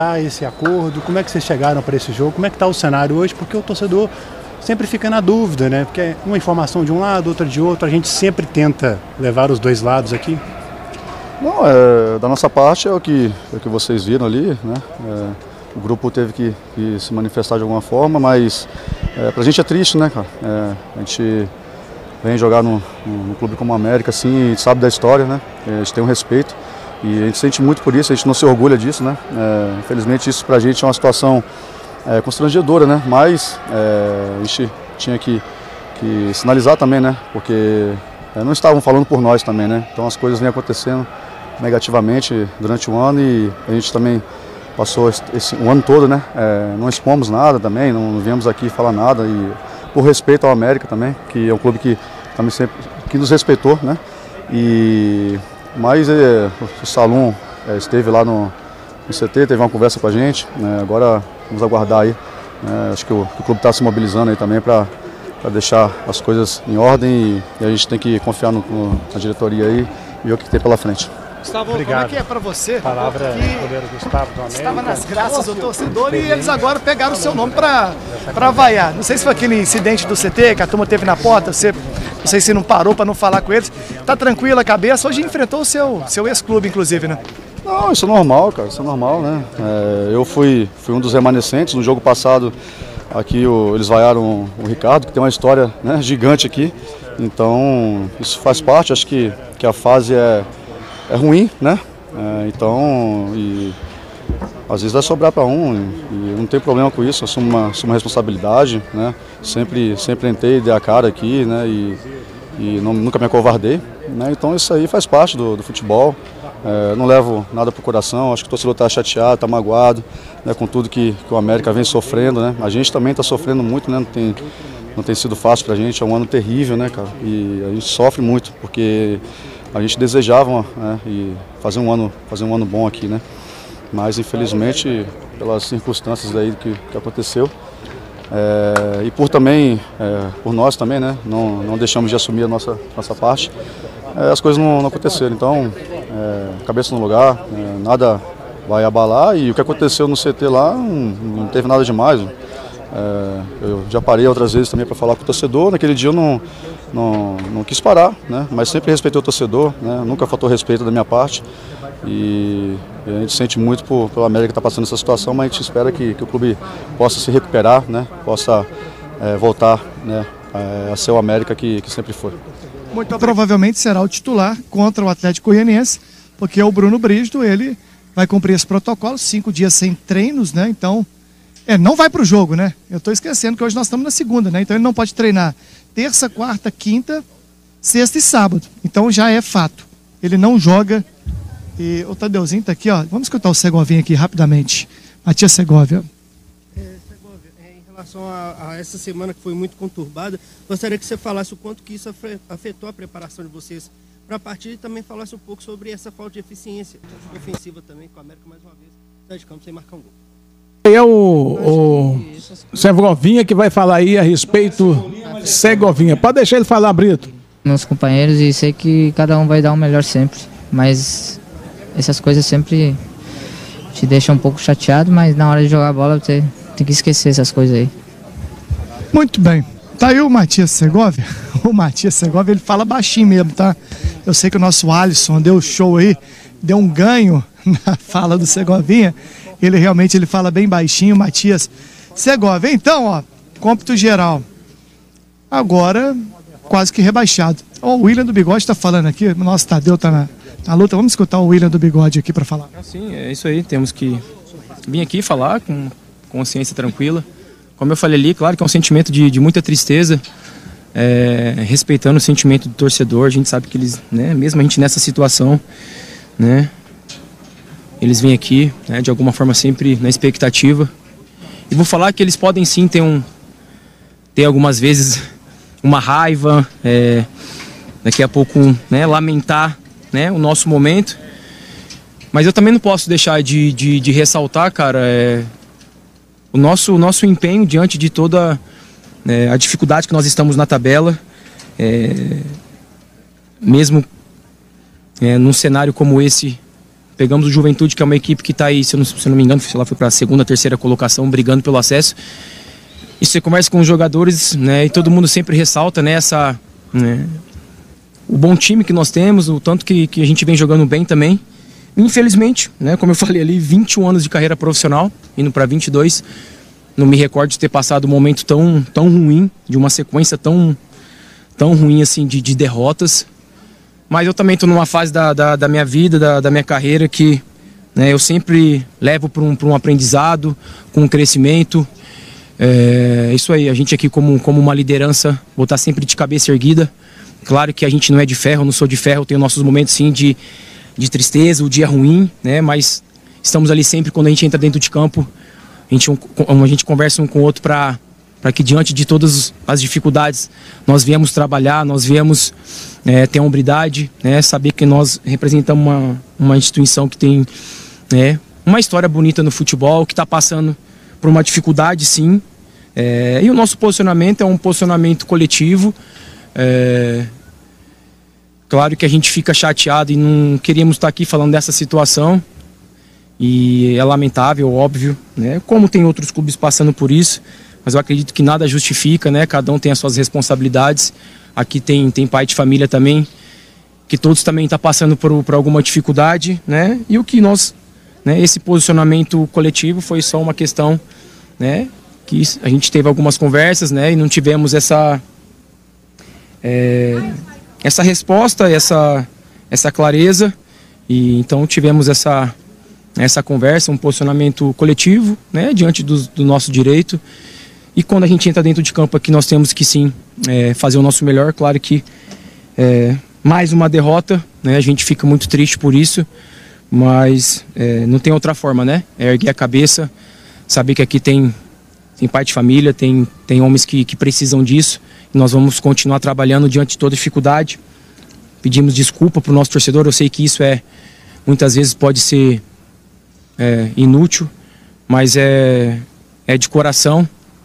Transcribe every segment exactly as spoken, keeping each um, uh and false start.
esse acordo? Como é que vocês chegaram para esse jogo? Como é que está o cenário hoje? Porque o torcedor sempre fica na dúvida, né? Porque uma informação de um lado, outra de outro, a gente sempre tenta levar os dois lados aqui. Não, é, da nossa parte é o que, é o que vocês viram ali, né? É, o grupo teve que, que se manifestar de alguma forma, mas é, pra gente é triste, né, cara? É, a gente vem jogar no, no, no clube como a América, assim, a gente sabe da história, né? A gente tem um respeito e a gente sente muito por isso, a gente não se orgulha disso, né? É, infelizmente isso pra gente é uma situação é, constrangedora, né? Mas é, a gente tinha que, que sinalizar também, né? Porque é, não estavam falando por nós também, né? Então as coisas vêm acontecendo negativamente durante o ano e a gente também passou esse, esse, o ano todo, né? É, não expomos nada também, não viemos aqui falar nada e por respeito ao América também, que é um clube que também sempre que nos respeitou, né? E mas é, o Salum é, esteve lá no, no C T, teve uma conversa com a gente, né? Agora vamos aguardar aí. Né? Acho que o, que o clube está se mobilizando aí também para para deixar as coisas em ordem e, e a gente tem que confiar no, no, na diretoria aí e ver o que tem pela frente. Gustavo, Obrigado. como é que é para você? A palavra é do goleiro Gustavo do América. Estava nas graças do torcedor e eles agora pegaram o seu nome para para vaiar. Não sei se foi aquele incidente do C T que a turma teve na porta, você, não sei se não parou para não falar com eles. Tá tranquila a cabeça? Hoje enfrentou o seu, seu ex-clube, inclusive, né? Não, isso é normal, cara, isso é normal, né? É, eu fui, fui um dos remanescentes. No jogo passado, aqui o, eles vaiaram o Ricardo, que tem uma história, né, gigante aqui. Então, isso faz parte, acho que, que a fase é, é ruim, né? É, então, e, às vezes vai sobrar para um, e, e não tem problema com isso, assumo uma, assumo uma responsabilidade, né? Sempre, sempre entrei, dei a cara aqui, né? E, e não, nunca me acovardei, né? Então isso aí faz parte do, do futebol. É, não levo nada pro coração, acho que o torcedor está chateado, está magoado, né, com tudo que, que o América vem sofrendo, né? A gente também está sofrendo muito, né? Não tem, não tem sido fácil para a gente, é um ano terrível, né, cara? E a gente sofre muito, porque a gente desejava, né, e fazer um ano, fazer um ano bom aqui, né? Mas infelizmente, pelas circunstâncias aí que, que aconteceu, é, e por também, é, por nós também, né? Não, não deixamos de assumir a nossa, nossa parte. É, as coisas não, não aconteceram, então, é, cabeça no lugar, é, nada vai abalar e o que aconteceu no C T lá não, não teve nada demais. É, eu já parei outras vezes também para falar com o torcedor, naquele dia eu não, não, não quis parar, né, mas sempre respeitei o torcedor, né, nunca faltou respeito da minha parte e a gente sente muito por, pela América estar passando essa situação, mas a gente espera que, que o clube possa se recuperar, né, possa é, voltar, né, a ser o América que, que sempre foi. Muito provavelmente será o titular contra o Atlético Goianiense, porque o Bruno Brígido, ele vai cumprir esse protocolo, cinco dias sem treinos, né? Então, é, não vai para o jogo, né? Eu estou esquecendo que hoje nós estamos na segunda, né? Então ele não pode treinar terça, quarta, quinta, sexta e sábado. Então já é fato. Ele não joga. E o Tadeuzinho está aqui, ó. Vamos escutar o Segovinha aqui rapidamente. Matias Segovia. Em relação a, a essa semana que foi muito conturbada, gostaria que você falasse o quanto que isso afetou a preparação de vocês para a partida e também falasse um pouco sobre essa falta de eficiência ofensiva também, com a América mais uma vez sai de campo sem marcar um gol. É o, o Segovinha que vai falar aí a respeito. Segovinha, pode deixar ele falar, Brito. Meus companheiros, e sei que cada um vai dar o melhor sempre, mas essas coisas sempre te deixam um pouco chateado, mas na hora de jogar bola você tem que esquecer essas coisas aí. Muito bem. Tá aí o Matias Segovia. O Matias Segovia, ele fala baixinho mesmo, tá? Eu sei que o nosso Alisson deu show aí, deu um ganho na fala do Segovinha. Ele realmente ele fala bem baixinho, Matias Segovia. Então, ó, cômputo geral. Agora, quase que rebaixado. Ó, o William do Bigode tá falando aqui. O nosso Tadeu tá na, na luta. Vamos escutar o William do Bigode aqui para falar. Sim, é isso aí. Temos que vir aqui falar com consciência tranquila. Como eu falei ali, claro que é um sentimento de, de muita tristeza, é, respeitando o sentimento do torcedor. A gente sabe que eles, né, mesmo a gente nessa situação, né, eles vêm aqui, né, de alguma forma sempre na expectativa. E vou falar que eles podem sim ter, um, ter algumas vezes uma raiva, é, daqui a pouco, né, lamentar, né, o nosso momento. Mas eu também não posso deixar de, de, de ressaltar, cara, é, o nosso, o nosso empenho diante de toda é, a dificuldade que nós estamos na tabela, é, mesmo é, num cenário como esse, pegamos o Juventude, que é uma equipe que está aí, se eu, não, se eu não me engano, sei lá, foi para a segunda, terceira colocação, brigando pelo acesso. E você conversa com os jogadores, né, e todo mundo sempre ressalta, né, essa, né, o bom time que nós temos, o tanto que, que a gente vem jogando bem também. Infelizmente, né, como eu falei ali, vinte e um anos de carreira profissional, indo para vinte e dois, não me recordo de ter passado um momento tão, tão ruim, de uma sequência tão, tão ruim assim de, de derrotas. Mas eu também estou numa fase da, da, da minha vida, da, da minha carreira, que, né, eu sempre levo para um, para um aprendizado, com um crescimento. É isso aí, a gente aqui como, como uma liderança, vou estar sempre de cabeça erguida. Claro que a gente não é de ferro, eu não sou de ferro, eu tenho nossos momentos sim de, de tristeza, o dia ruim, né? Mas estamos ali sempre quando a gente entra dentro de campo, a gente, a gente conversa um com o outro para para que diante de todas as dificuldades nós viemos trabalhar, nós viemos é, ter a hombridade, né? Saber que nós representamos uma, uma instituição que tem, né, uma história bonita no futebol, que está passando por uma dificuldade sim, é, e o nosso posicionamento é um posicionamento coletivo. É, claro que a gente fica chateado e não queríamos estar aqui falando dessa situação, e é lamentável, óbvio, né? Como tem outros clubes passando por isso, mas eu acredito que nada justifica, né? Cada um tem as suas responsabilidades. Aqui tem, tem pai de família também, que todos também estão passando por, por alguma dificuldade, né? E o que nós, né, esse posicionamento coletivo foi só uma questão, né, que a gente teve algumas conversas, né, e não tivemos essa É, essa resposta, essa, essa clareza, e então tivemos essa, essa conversa, um posicionamento coletivo, né, diante do, do nosso direito. E quando a gente entra dentro de campo aqui, nós temos que sim é, fazer o nosso melhor. Claro que é, mais uma derrota, né, a gente fica muito triste por isso, mas é, não tem outra forma, né? É erguer a cabeça, saber que aqui tem, tem pai de família, tem, tem homens que, que precisam disso. Nós vamos continuar trabalhando diante de toda dificuldade. Pedimos desculpa para o nosso torcedor. Eu sei que isso é, muitas vezes pode ser é, inútil, mas é, é de coração.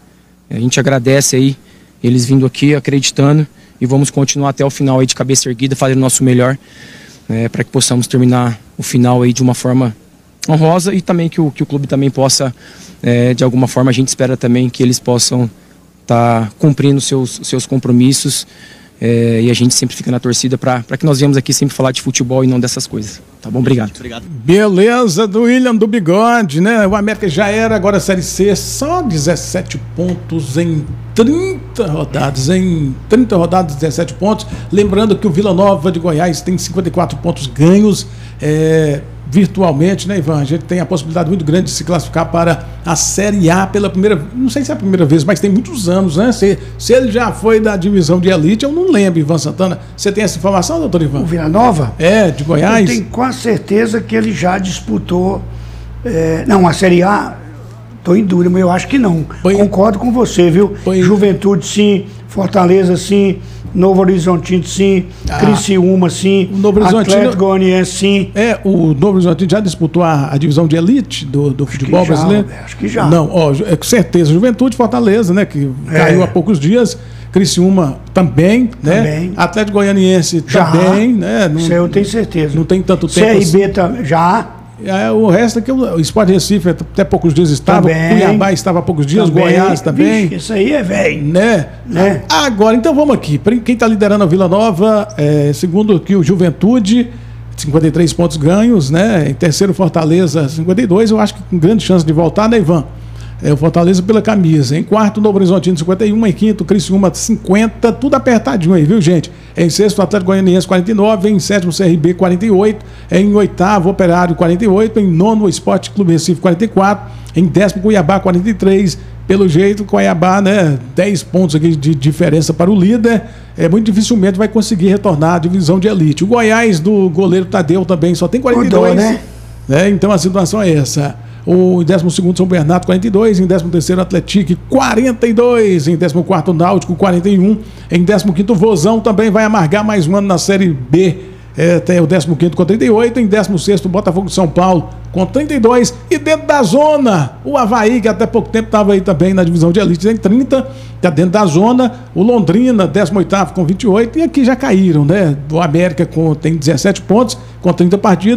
A gente agradece aí eles vindo aqui, acreditando, e vamos continuar até o final aí de cabeça erguida, fazendo o nosso melhor, é, para que possamos terminar o final aí de uma forma honrosa, e também que o, que o clube também possa, é, de alguma forma, a gente espera também que eles possam tá cumprindo seus, seus compromissos, é, e a gente sempre fica na torcida para que nós viemos aqui sempre falar de futebol e não dessas coisas. Tá bom? Obrigado. Obrigado. Beleza, do William do Bigode, né? O América já era, agora a Série C, só dezessete pontos em trinta rodadas, em trinta rodadas, dezessete pontos. Lembrando que o Vila Nova de Goiás tem cinquenta e quatro pontos ganhos, é, virtualmente, né, Ivan? A gente tem a possibilidade muito grande de se classificar para a Série A pela primeira, não sei se é a primeira vez, mas tem muitos anos, né? Se, se ele já foi da divisão de elite, eu não lembro, Ivan Santana. Você tem essa informação, doutor Ivan? O Vila Nova? É, de Goiás? Eu tenho quase certeza que ele já disputou, é, não, a Série A, estou em dúvida, mas eu acho que não. Põe... Concordo com você, viu? Põe... Juventude, sim. Fortaleza, sim. Novo Horizontino, sim. Ah, Criciúma, sim. O Novo Horizontino, Atlético Goianiense, sim. É, o Novo Horizontino já disputou a, a divisão de elite do, do futebol já, brasileiro? Acho que já. Não, ó, é, com certeza. Juventude, Fortaleza, né? Que é. caiu há poucos dias. Criciúma também, né? Também. Atlético Goianiense já. também, né? Não, isso eu tenho certeza. Não tem tanto tempo. C R B assim. Já. É, o resto aqui, o Sport Recife até poucos dias estava, também. Cuiabá estava há poucos dias, também. Goiás também. Vixe, isso aí é velho. Né? né? Agora, então vamos aqui. Quem está liderando a Vila Nova, é, segundo aqui o Juventude, cinquenta e três pontos ganhos, né? Em terceiro, Fortaleza, cinquenta e dois. Eu acho que com grande chance de voltar, né, Ivan? É, o Fortaleza pela camisa. Em quarto, Novo Horizontino, cinquenta e um. Em quinto, Criciúma, cinquenta. Tudo apertadinho aí, viu, gente? Em sexto, Atlético Goianiense, quarenta e nove. Em sétimo, C R B, quarenta e oito. Em oitavo, Operário, quarenta e oito. Em nono, Sport Clube Recife, quarenta e quatro. Em décimo, Cuiabá, quarenta e três. Pelo jeito, Cuiabá, né? dez pontos aqui de diferença para o líder. É, muito dificilmente vai conseguir retornar à divisão de elite. O Goiás, do goleiro Tadeu, também só tem quarenta e dois. Mudou, né? É, então a situação é essa. O décimo segundo, São Bernardo, quarenta e dois. Em décimo terceiro, Atlético, quarenta e dois. Em décimo quarto, Náutico, quarenta e um. Em décimo quinto, Vozão também vai amargar mais um ano na Série B. É, tem o décimo quinto com trinta e oito. Em décimo sexto, Botafogo de São Paulo com trinta e dois. E dentro da zona, o Avaí, que até pouco tempo estava aí também na divisão de elite, tem trinta. Está dentro da zona. O Londrina, décimo oitavo com vinte e oito. E aqui já caíram, né? O América com, tem dezessete pontos com trinta partidas.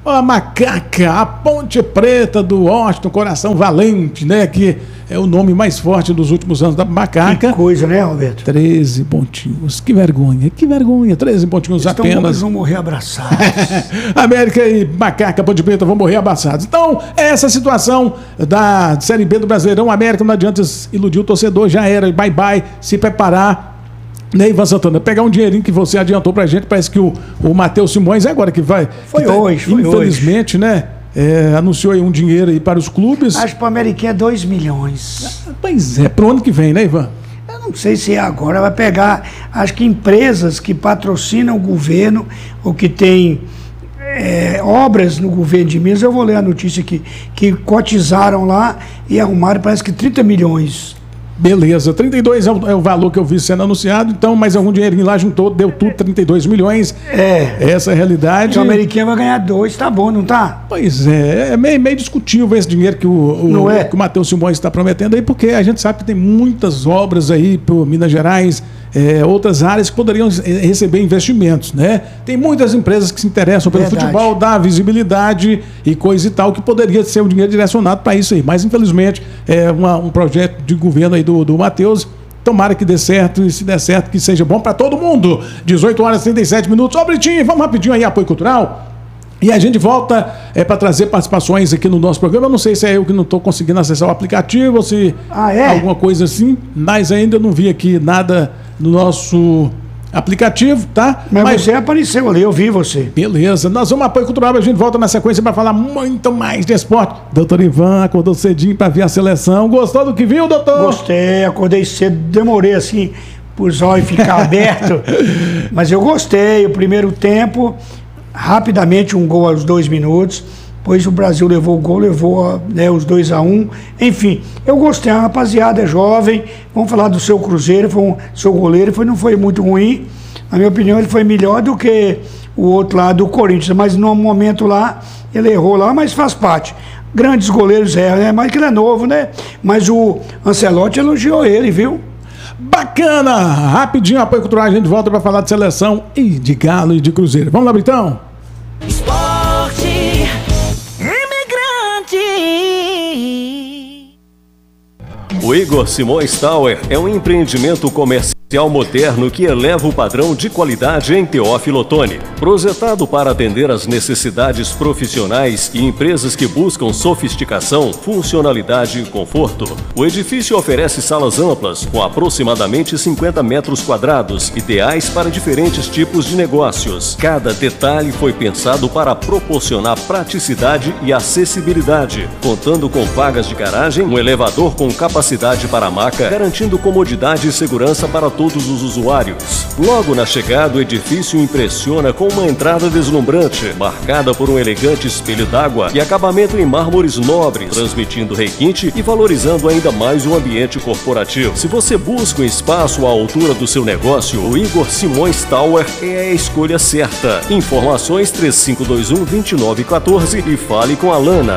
a Macaca, a Ponte Preta do Washington, Coração Valente, né? Que é o nome mais forte dos últimos anos da Macaca. Que coisa, né, Roberto? treze pontinhos. Que vergonha, que vergonha. treze pontinhos eles apenas. Eles vão morrer abraçados. América e Macaca, Ponte Preta vão morrer abraçados. Então, essa situação da Série B do Brasileirão, América não adianta iludir o torcedor, já era, bye bye, se preparar. Né, Ivan Santana, pegar um dinheirinho que você adiantou pra gente, parece que o, o Matheus Simões é agora que vai... Foi que tá, hoje, foi infelizmente, hoje. né, é, anunciou aí um dinheiro aí para os clubes. Acho que para o América é dois milhões. Pois é, pro ano que vem, né, Ivan? Eu não sei se é agora, vai pegar, acho que empresas que patrocinam o governo, ou que tem é, obras no governo de Minas, eu vou ler a notícia aqui, que cotizaram lá e arrumaram, parece que trinta milhões. Beleza, trinta e dois é o, é o valor que eu vi sendo anunciado, então mais algum dinheirinho lá juntou, deu tudo trinta e dois milhões. É. Essa é a realidade. O americano vai ganhar dois, tá bom, não tá? Pois é, é meio, meio discutível esse dinheiro que o, o, não é? que o Matheus Simões está prometendo aí, porque a gente sabe que tem muitas obras aí por Minas Gerais, é, outras áreas que poderiam receber investimentos, né? Tem muitas empresas que se interessam pelo Verdade. futebol, dá visibilidade e coisa e tal, que poderia ser um dinheiro direcionado para isso aí. Mas, infelizmente, é uma, um projeto de governo aí do, do Matheus. Tomara que dê certo, e se der certo, que seja bom para todo mundo. dezoito horas e trinta e sete minutos. Ô, Britinho, vamos rapidinho aí, apoio cultural. E a gente volta é, para trazer participações aqui no nosso programa. Eu não sei se é eu que não estou conseguindo acessar o aplicativo ou se ah, é? alguma coisa assim, mas ainda não vi aqui nada no nosso aplicativo, tá? Mas, mas você apareceu ali, eu vi você. Beleza, nós vamos apoio cultural, a gente volta na sequência para falar muito mais de esporte. Doutor Ivan acordou cedinho para ver a seleção. Gostou do que viu, doutor? Gostei, acordei cedo, demorei assim por zóio ficar aberto, mas eu gostei. O primeiro tempo, rapidamente um gol aos dois minutos, depois o Brasil levou o gol, levou, né, os dois a um. Enfim, eu gostei, a rapaziada é jovem. Vamos falar do seu Cruzeiro, foi um, seu goleiro, foi, não foi muito ruim. Na minha opinião, ele foi melhor do que o outro lá do Corinthians, mas no momento lá, ele errou lá, mas faz parte. Grandes goleiros erram, né? Mas que ele é novo, né? Mas o Ancelotti elogiou ele, viu? Bacana! Rapidinho, apoio cultural, a gente volta para falar de seleção e de Galo e de Cruzeiro. Vamos lá, Britão? Esporte Imigrante. O Igor Simões Tower é um empreendimento comercial moderno que eleva o padrão de qualidade em Teófilo Otoni. Projetado para atender às necessidades profissionais e empresas que buscam sofisticação, funcionalidade e conforto, o edifício oferece salas amplas com aproximadamente cinquenta metros quadrados, ideais para diferentes tipos de negócios. Cada detalhe foi pensado para proporcionar praticidade e acessibilidade, contando com vagas de garagem, um elevador com capacidade para maca, garantindo comodidade e segurança para todos os usuários. Logo na chegada, o edifício impressiona com uma entrada deslumbrante, marcada por um elegante espelho d'água e acabamento em mármores nobres, transmitindo requinte e valorizando ainda mais o ambiente corporativo. Se você busca um espaço à altura do seu negócio, o Igor Simões Tower é a escolha certa. Informações três cinco dois um, dois nove um quatro e fale com a Lana.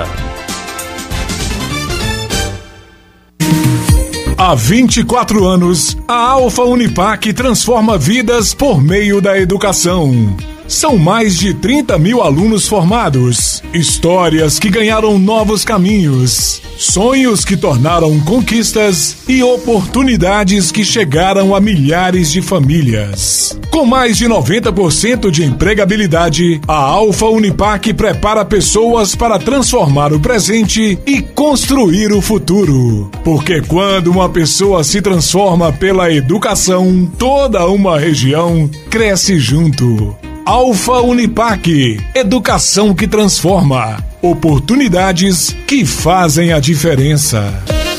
Há vinte e quatro anos, a Alfa Unipac transforma vidas por meio da educação. São mais de trinta mil alunos formados, histórias que ganharam novos caminhos, sonhos que tornaram conquistas e oportunidades que chegaram a milhares de famílias. Com mais de noventa por cento de empregabilidade, a Alfa Unipac prepara pessoas para transformar o presente e construir o futuro. Porque quando uma pessoa se transforma pela educação, toda uma região cresce junto. Alfa Unipac, educação que transforma, oportunidades que fazem a diferença.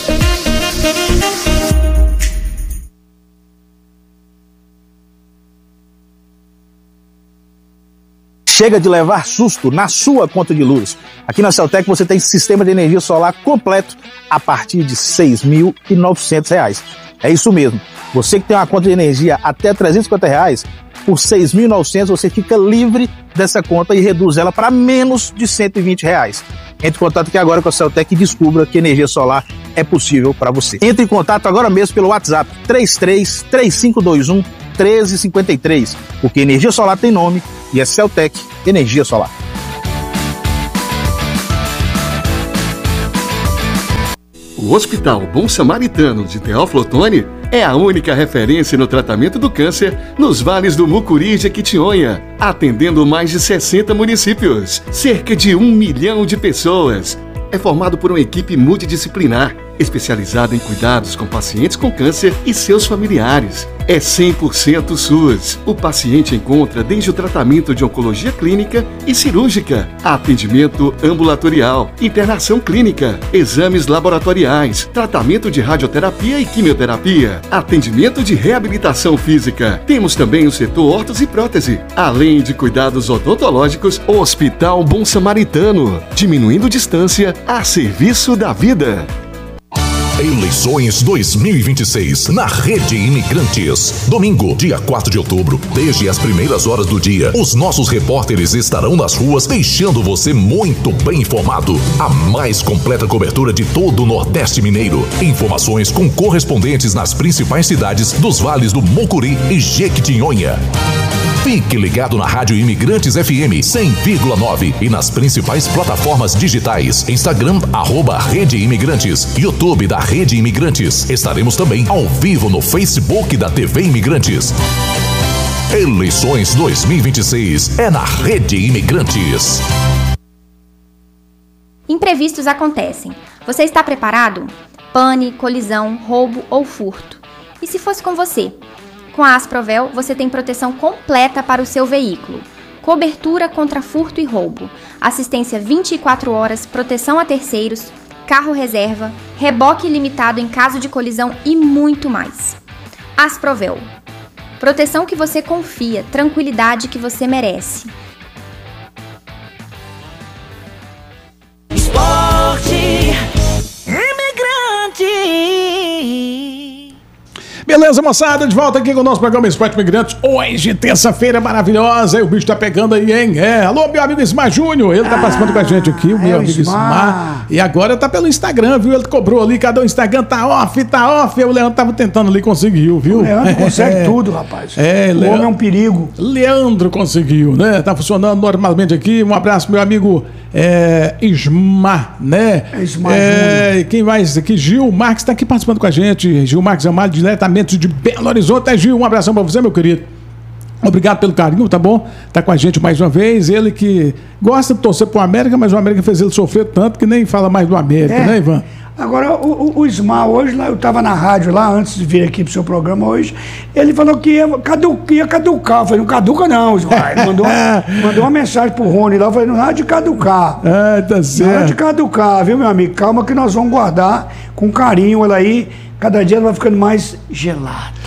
Chega de levar susto na sua conta de luz. Aqui na Celtec você tem sistema de energia solar completo a partir de seis mil e novecentos reais. É isso mesmo. Você que tem uma conta de energia até trezentos e cinquenta reais, por seis mil e novecentos você fica livre dessa conta e reduz ela para menos de cento e vinte reais. Entre em contato aqui agora com a Celtec e descubra que energia solar é possível para você. Entre em contato agora mesmo pelo WhatsApp três três três cinco dois um, um três cinco três, porque energia solar tem nome e é Celtec Energia Solar. O Hospital Bom Samaritano de Teófilo Otoni é a única referência no tratamento do câncer nos vales do Mucuri e Jequitinhonha, atendendo mais de sessenta municípios, cerca de um milhão de pessoas. É formado por uma equipe multidisciplinar, especializada em cuidados com pacientes com câncer e seus familiares. É cem por cento SUS. O paciente encontra desde o tratamento de oncologia clínica e cirúrgica, atendimento ambulatorial, internação clínica, exames laboratoriais, tratamento de radioterapia e quimioterapia, atendimento de reabilitação física. Temos também o setor hortos e prótese, além de cuidados odontológicos. Hospital Bom Samaritano, diminuindo distância a serviço da vida. Eleições dois mil e vinte e seis na Rede Imigrantes. Domingo, dia quatro de outubro, desde as primeiras horas do dia, os nossos repórteres estarão nas ruas deixando você muito bem informado. A mais completa cobertura de todo o Nordeste Mineiro. Informações com correspondentes nas principais cidades dos vales do Mucuri e Jequitinhonha. Fique ligado na Rádio Imigrantes F M cem vírgula nove e nas principais plataformas digitais. Instagram, arroba Rede Imigrantes, YouTube da Rede Imigrantes. Estaremos também ao vivo no Facebook da T V Imigrantes. Eleições dois mil e vinte e seis é na Rede Imigrantes. Imprevistos acontecem. Você está preparado? Pane, colisão, roubo ou furto. E se fosse com você? Com a Asprovel, você tem proteção completa para o seu veículo. Cobertura contra furto e roubo, assistência vinte e quatro horas, proteção a terceiros, carro reserva, reboque limitado em caso de colisão e muito mais. Asprovel. Proteção que você confia, tranquilidade que você merece. Esporte Imigrante. Beleza, moçada, de volta aqui com o nosso programa Esporte Imigrante. Hoje, terça-feira maravilhosa, e o bicho tá pegando aí, hein? É, alô, meu amigo Ismar Júnior, ele tá ah, participando com a gente aqui, o meu é amigo Ismar. Ismar. E agora tá pelo Instagram, viu? Ele cobrou ali, cadê o Instagram? Tá off, tá off. O Leandro tava tentando ali, conseguiu, viu? O Leandro consegue é, tudo, rapaz. É, o Le... homem é um perigo. Leandro conseguiu, né? Tá funcionando normalmente aqui. Um abraço, meu amigo é, Ismar, né? É Ismar é, Júnior. Quem mais aqui? Gil Marques tá aqui participando com a gente. Gil Marques Amado, diretamente de Belo Horizonte. É, Gil, um abração pra você, meu querido. Obrigado pelo carinho, tá bom? Tá com a gente mais uma vez. Ele que gosta de torcer pro América, mas o América fez ele sofrer tanto que nem fala mais do América, é. né, Ivan? Agora, o, o, o Ismar, hoje, lá, eu estava na rádio lá, antes de vir aqui pro seu programa hoje, ele falou que ia, cadu, ia caducar. Eu falei, não caduca não, Ismar. Ele mandou, mandou uma mensagem pro Rony lá, eu falei, não é de caducar. Ah, tá certo. Não é de caducar, viu, meu amigo? Calma que nós vamos guardar com carinho ela aí. Cada dia ela vai ficando mais gelada.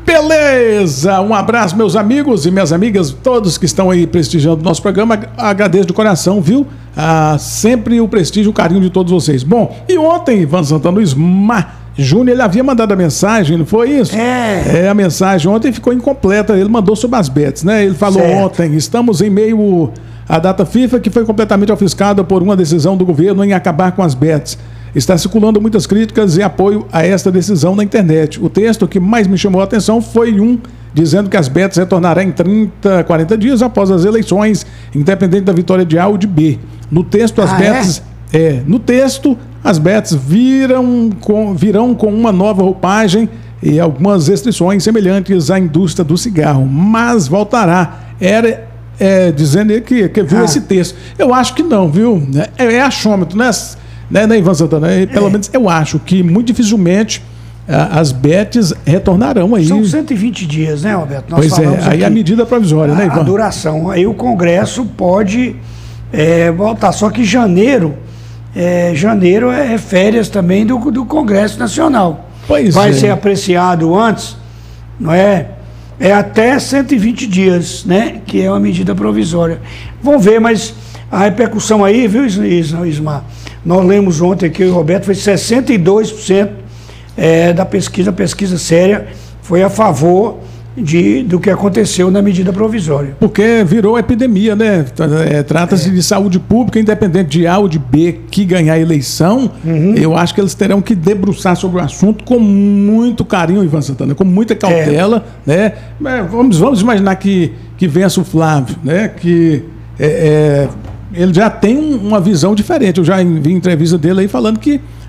Beleza! Um abraço, meus amigos e minhas amigas, todos que estão aí prestigiando o nosso programa. Agradeço de coração, viu? Ah, sempre o prestígio e o carinho de todos vocês. Bom, e ontem, Ivan Santana, o Ismar Júnior, ele havia mandado a mensagem, não foi isso? É. É, a mensagem ontem ficou incompleta. Ele mandou sobre as bets, né? Ele falou certo. Ontem, estamos em meio à data FIFA que foi completamente ofuscada por uma decisão do governo em acabar com as bets. Está circulando muitas críticas e apoio a esta decisão na internet. O texto que mais me chamou a atenção foi um dizendo que as bets retornarão em trinta, quarenta dias após as eleições, independente da vitória de A ou de B. No texto, as ah, bets... É? É, no texto, as bets viram com, virão com uma nova roupagem e algumas restrições semelhantes à indústria do cigarro, mas voltará. Era... É, dizendo que, que viu ah. esse texto. Eu acho que não, viu? É, é achômetro, né? Né, né, Ivan Santana? Pelo é. menos eu acho que muito dificilmente a, as bets retornarão aí. São cento e vinte dias, né, Roberto? Nós pois é, aí a medida provisória, a, né, Ivan? A duração. Aí o Congresso pode é, voltar. Só que janeiro, é, janeiro é férias também do, do Congresso Nacional. Pois Vai é. ser apreciado antes, não é? É até cento e vinte dias, né? Que é uma medida provisória. Vamos ver, mas a repercussão aí, viu, Ismar? Nós lemos ontem aqui, o Roberto, foi sessenta e dois por cento é, da pesquisa, pesquisa séria, foi a favor de, do que aconteceu na medida provisória. Porque virou epidemia, né? É, Trata-se é. de saúde pública, independente de A ou de B que ganhar a eleição, uhum. eu acho que eles terão que debruçar sobre o assunto com muito carinho, Ivan Santana, com muita cautela, é. né? Vamos, vamos imaginar que, que vença o Flávio, né? Que é, é, ele já tem uma visão diferente. Eu já vi entrevista dele aí falando que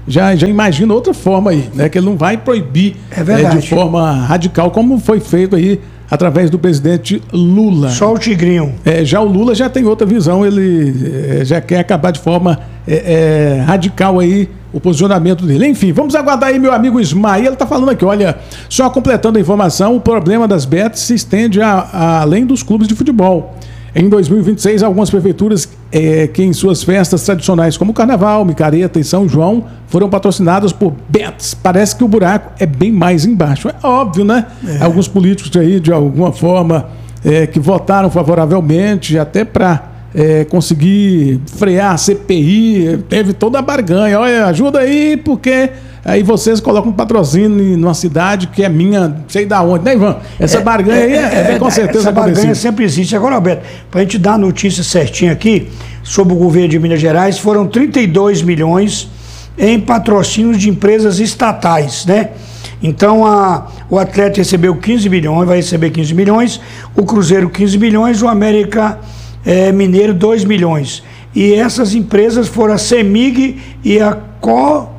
já, já imagina outra forma aí, né? Que ele não vai proibir é verdade. É, de forma radical, como foi feito aí através do presidente Lula. Só o tigrinho. É, já o Lula já tem outra visão, ele é, já quer acabar de forma é, é, radical aí o posicionamento dele. Enfim, vamos aguardar aí meu amigo Ismael, ele está falando aqui, olha, só completando a informação, o problema das bets se estende a, a, além dos clubes de futebol. Em dois mil e vinte e seis, algumas prefeituras é, que em suas festas tradicionais como Carnaval, Micareta e São João foram patrocinadas por bets. Parece que o buraco é bem mais embaixo. É óbvio, né? É. Alguns políticos aí, de alguma forma, é, que votaram favoravelmente até para é, conseguir frear a C P I. Teve toda a barganha. Olha, ajuda aí, porque... Aí vocês colocam um patrocínio numa cidade que é minha, sei da onde, né, Ivan? Essa é, barganha aí é, é, é com certeza essa acontecida. barganha sempre existe. Agora, Alberto, para a gente dar a notícia certinha aqui sobre o governo de Minas Gerais, foram trinta e dois milhões em patrocínios de empresas estatais, né? Então, a, o Atlético recebeu quinze milhões, vai receber quinze milhões, o Cruzeiro quinze milhões, o América é, Mineiro dois milhões. E essas empresas foram a CEMIG e a Co...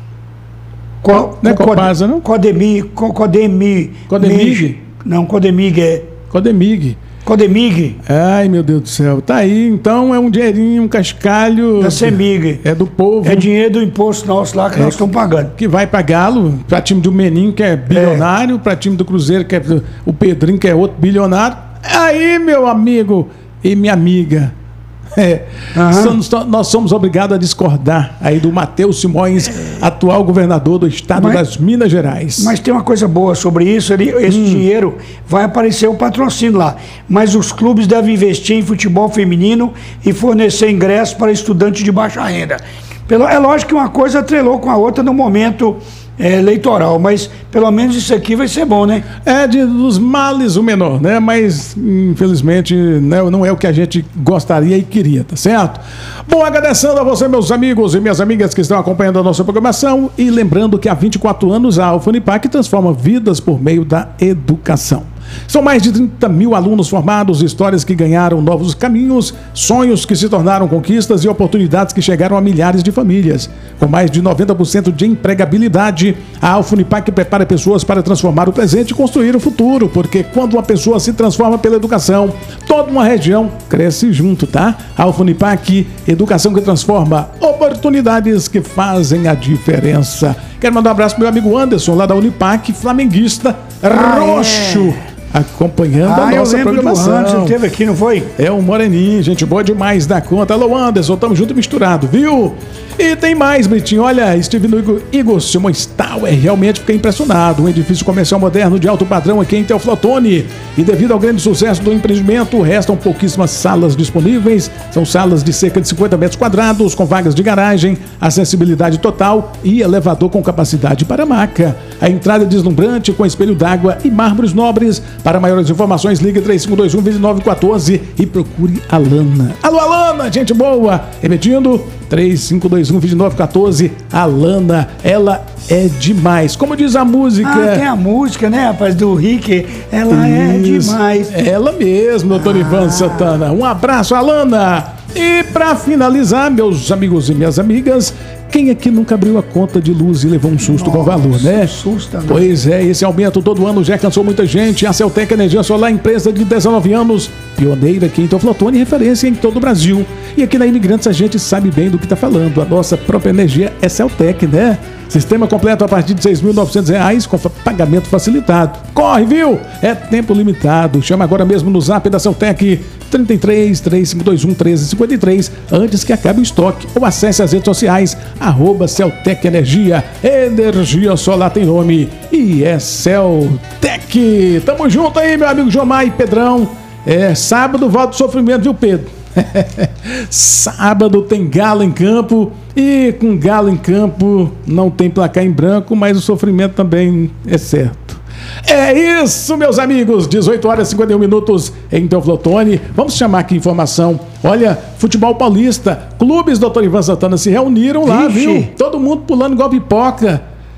Co, não é Copasa, não? Codemig. Co, Codemig. Codemig? Não, Codemig é. Codemig. Codemig. Ai, meu Deus do céu. Tá aí, então é um dinheirinho, um cascalho. Da CEMIG. É do povo. É dinheiro do imposto nosso lá que é, nós estamos pagando. Que vai pagá-lo para time do Meninho, que é bilionário, é. para time do Cruzeiro, que é o Pedrinho, que é outro bilionário. Aí, meu amigo e minha amiga. É, uhum. somos, nós somos obrigados a discordar aí do Matheus Simões, atual governador do estado mas, das Minas Gerais. Mas tem uma coisa boa sobre isso, ele, esse hum. dinheiro vai aparecer o patrocínio lá, mas os clubes devem investir em futebol feminino e fornecer ingressos para estudantes de baixa renda. Pelo, é lógico que uma coisa atrelou com a outra no momento é, eleitoral, mas pelo menos isso aqui vai ser bom, né? É de, dos males o menor, né? Mas infelizmente né, não é o que a gente gostaria e queria, tá certo? Bom, agradecendo a você, meus amigos e minhas amigas que estão acompanhando a nossa programação e lembrando que há vinte e quatro anos a Alfa Unipac transforma vidas por meio da educação. São mais de trinta mil alunos formados, histórias que ganharam novos caminhos, sonhos que se tornaram conquistas e oportunidades que chegaram a milhares de famílias. Com mais de noventa por cento de empregabilidade, a Alfa Unipac prepara pessoas para transformar o presente e construir o futuro, porque quando uma pessoa se transforma pela educação, toda uma região cresce junto, tá? Alfa Unipac, educação que transforma, oportunidades que fazem a diferença. Quero mandar um abraço pro meu amigo Anderson, lá da Unipac, flamenguista, ah, roxo. É. Acompanhando ah, a nossa programação. Do Anderson, teve aqui, não foi? É um moreninho, gente boa demais da conta. Alô, Anderson, tamo junto e misturado, viu? E tem mais, Britinho. Olha, estive no Igor, Igor Simões Tower, realmente fiquei impressionado. Um edifício comercial moderno de alto padrão aqui em Teoflotone. E devido ao grande sucesso do empreendimento, restam pouquíssimas salas disponíveis. São salas de cerca de cinquenta metros quadrados, com vagas de garagem, acessibilidade total e elevador com capacidade para maca. A entrada é deslumbrante, com espelho d'água e mármores nobres. Para maiores informações, ligue três cinco dois um, dois nove um quatro e procure a Alana. Alô, Alana, gente boa! Repetindo, três cinco dois um, dois nove um quatro, Alana, ela é demais. Como diz a música... Ah, tem a música, né, rapaz, do Rick, ela Isso. é demais. Ela mesmo, doutor ah. Ivan Santana. Um abraço, Alana! E para finalizar, meus amigos e minhas amigas, quem aqui nunca abriu a conta de luz e levou um susto Nossa, com o valor, né? Susta, né? Pois é, esse aumento todo ano já cansou muita gente. A Celtec Energia Solar, empresa de dezenove anos, pioneira aqui em Teoflotone, referência em todo o Brasil. E aqui na Imigrantes a gente sabe bem do que está falando. A nossa própria energia é Celtec, né? Sistema completo a partir de seis mil e novecentos reais com pagamento facilitado. Corre, viu? É tempo limitado. Chama agora mesmo no zap da Celtec trinta e três, três cinco dois um, treze cinquenta e três antes que acabe o estoque. Ou acesse as redes sociais arroba Celtec Energia. Energia solar tem nome e é Celtec. Tamo junto aí, meu amigo Jomar e Pedrão. É sábado, volta do sofrimento, viu, Pedro? Sábado tem Galo em campo e com Galo em campo não tem placar em branco, mas o sofrimento também é certo. É isso, meus amigos, dezoito horas e cinquenta e um minutos em Teoflotone. Vamos chamar aqui informação. Olha, futebol paulista, clubes, doutor Ivan Santana, se reuniram lá, Vixe. viu? Todo mundo pulando igual pipoca.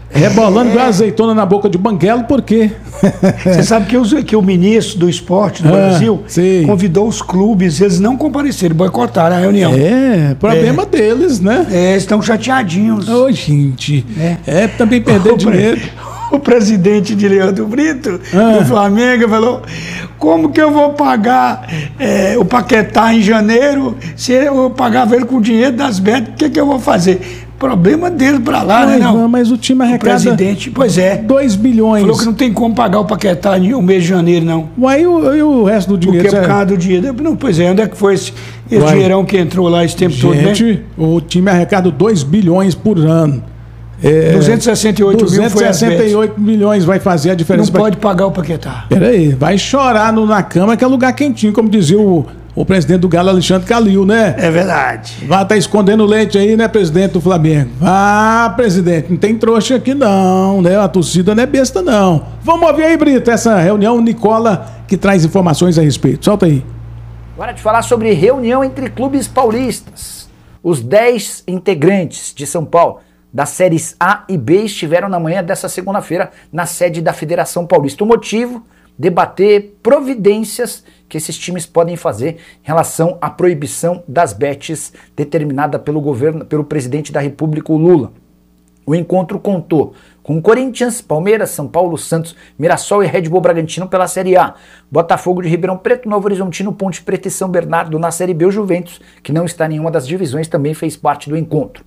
Rebolando igual azeitona na boca de banguelo, por quê? Você sabe que, os, que o ministro do esporte do ah, Brasil sim. convidou os clubes, eles não compareceram, boicotaram a reunião. É, problema é. deles, né? É, estão chateadinhos. Ô, oh, gente, é, é também perder o dinheiro. Pre... O presidente de Leandro Brito, ah. do Flamengo, falou, como que eu vou pagar é, o Paquetá em janeiro se eu pagava ele com o dinheiro das betas, o que, que eu vou fazer? Problema dele pra lá, mas, né? Não? Mas o time arrecada... O presidente, pois é. dois bilhões. Falou que não tem como pagar o Paquetá o mês de janeiro, não. Uai, e o, e o resto do dinheiro? Porque é por causa do dinheiro. Não, pois é, onde é que foi esse, esse dinheirão que entrou lá esse tempo Gente, todo, né? Gente, o time arrecada dois bilhões por ano. É, duzentos e sessenta e oito mil foi duzentos e sessenta e oito milhões vai fazer a diferença. Não pode pagar o Paquetá. Peraí, vai chorar no, na cama que é lugar quentinho, como dizia o... O presidente do Galo, Alexandre Calil, né? É verdade. Vai estar tá escondendo leite aí, né, presidente do Flamengo? Ah, presidente, não tem trouxa aqui não, né? A torcida não é besta, não. Vamos ouvir aí, Brito, essa reunião, Nicola, que traz informações a respeito. Solta aí. Agora de falar sobre reunião entre clubes paulistas. Os dez integrantes de São Paulo das séries A e B estiveram na manhã dessa segunda-feira na sede da Federação Paulista. O motivo? Debater providências que esses times podem fazer em relação à proibição das bets determinada pelo governo, pelo presidente da República, o Lula. O encontro contou com Corinthians, Palmeiras, São Paulo, Santos, Mirassol e Red Bull Bragantino pela Série A, Botafogo de Ribeirão Preto, Novo Horizontino, Ponte Preta e São Bernardo na Série B. O Juventus, que não está em nenhuma das divisões, também fez parte do encontro.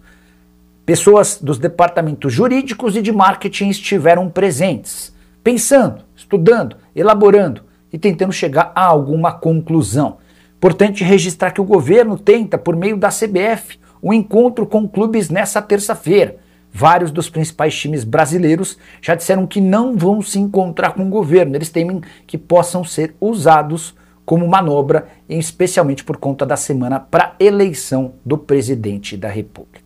Pessoas dos departamentos jurídicos e de marketing estiveram presentes, pensando, estudando, elaborando e tentando chegar a alguma conclusão. Importante registrar que o governo tenta, por meio da C B F, um encontro com clubes nessa terça-feira. Vários dos principais times brasileiros já disseram que não vão se encontrar com o governo. Eles temem que possam ser usados como manobra, especialmente por conta da semana para eleição do presidente da República.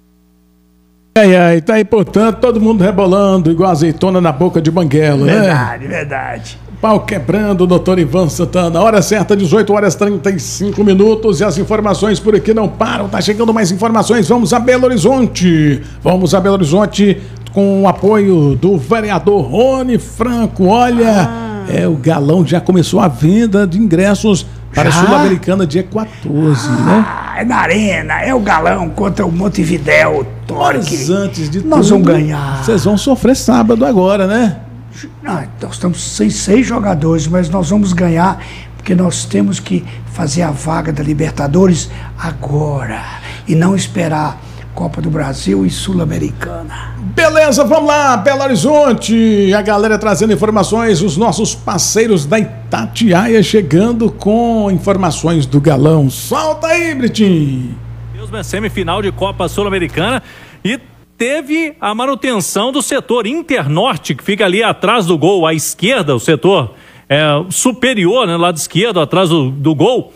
Ai, ai, tá aí, portanto, todo mundo rebolando igual azeitona na boca de banguelo, né? Verdade, verdade. Pau quebrando, doutor Ivan Santana. Hora certa, dezoito horas e trinta e cinco minutos, e as informações por aqui não param. Tá chegando mais informações. Vamos a Belo Horizonte. Vamos a Belo Horizonte com o apoio do vereador Rony Franco. Olha, ah. é o Galão já começou a venda de ingressos para já? a Sul-Americana dia quatorze, ah, né? É na Arena, é o Galão contra o Montevidéu, Torque. Mas antes de nós tudo, vamos ganhar. Vocês vão sofrer sábado agora, né? Não, nós estamos sem seis jogadores, mas nós vamos ganhar, porque nós temos que fazer a vaga da Libertadores agora e não esperar Copa do Brasil e Sul-Americana. Beleza, vamos lá, Belo Horizonte, a galera trazendo informações, os nossos parceiros da Itatiaia chegando com informações do Galão. Solta aí, Britinho. Mesmo é semifinal de Copa Sul-Americana e teve a manutenção do setor Internorte, que fica ali atrás do gol, à esquerda, o setor é, superior, né, lado esquerdo, atrás do, do gol,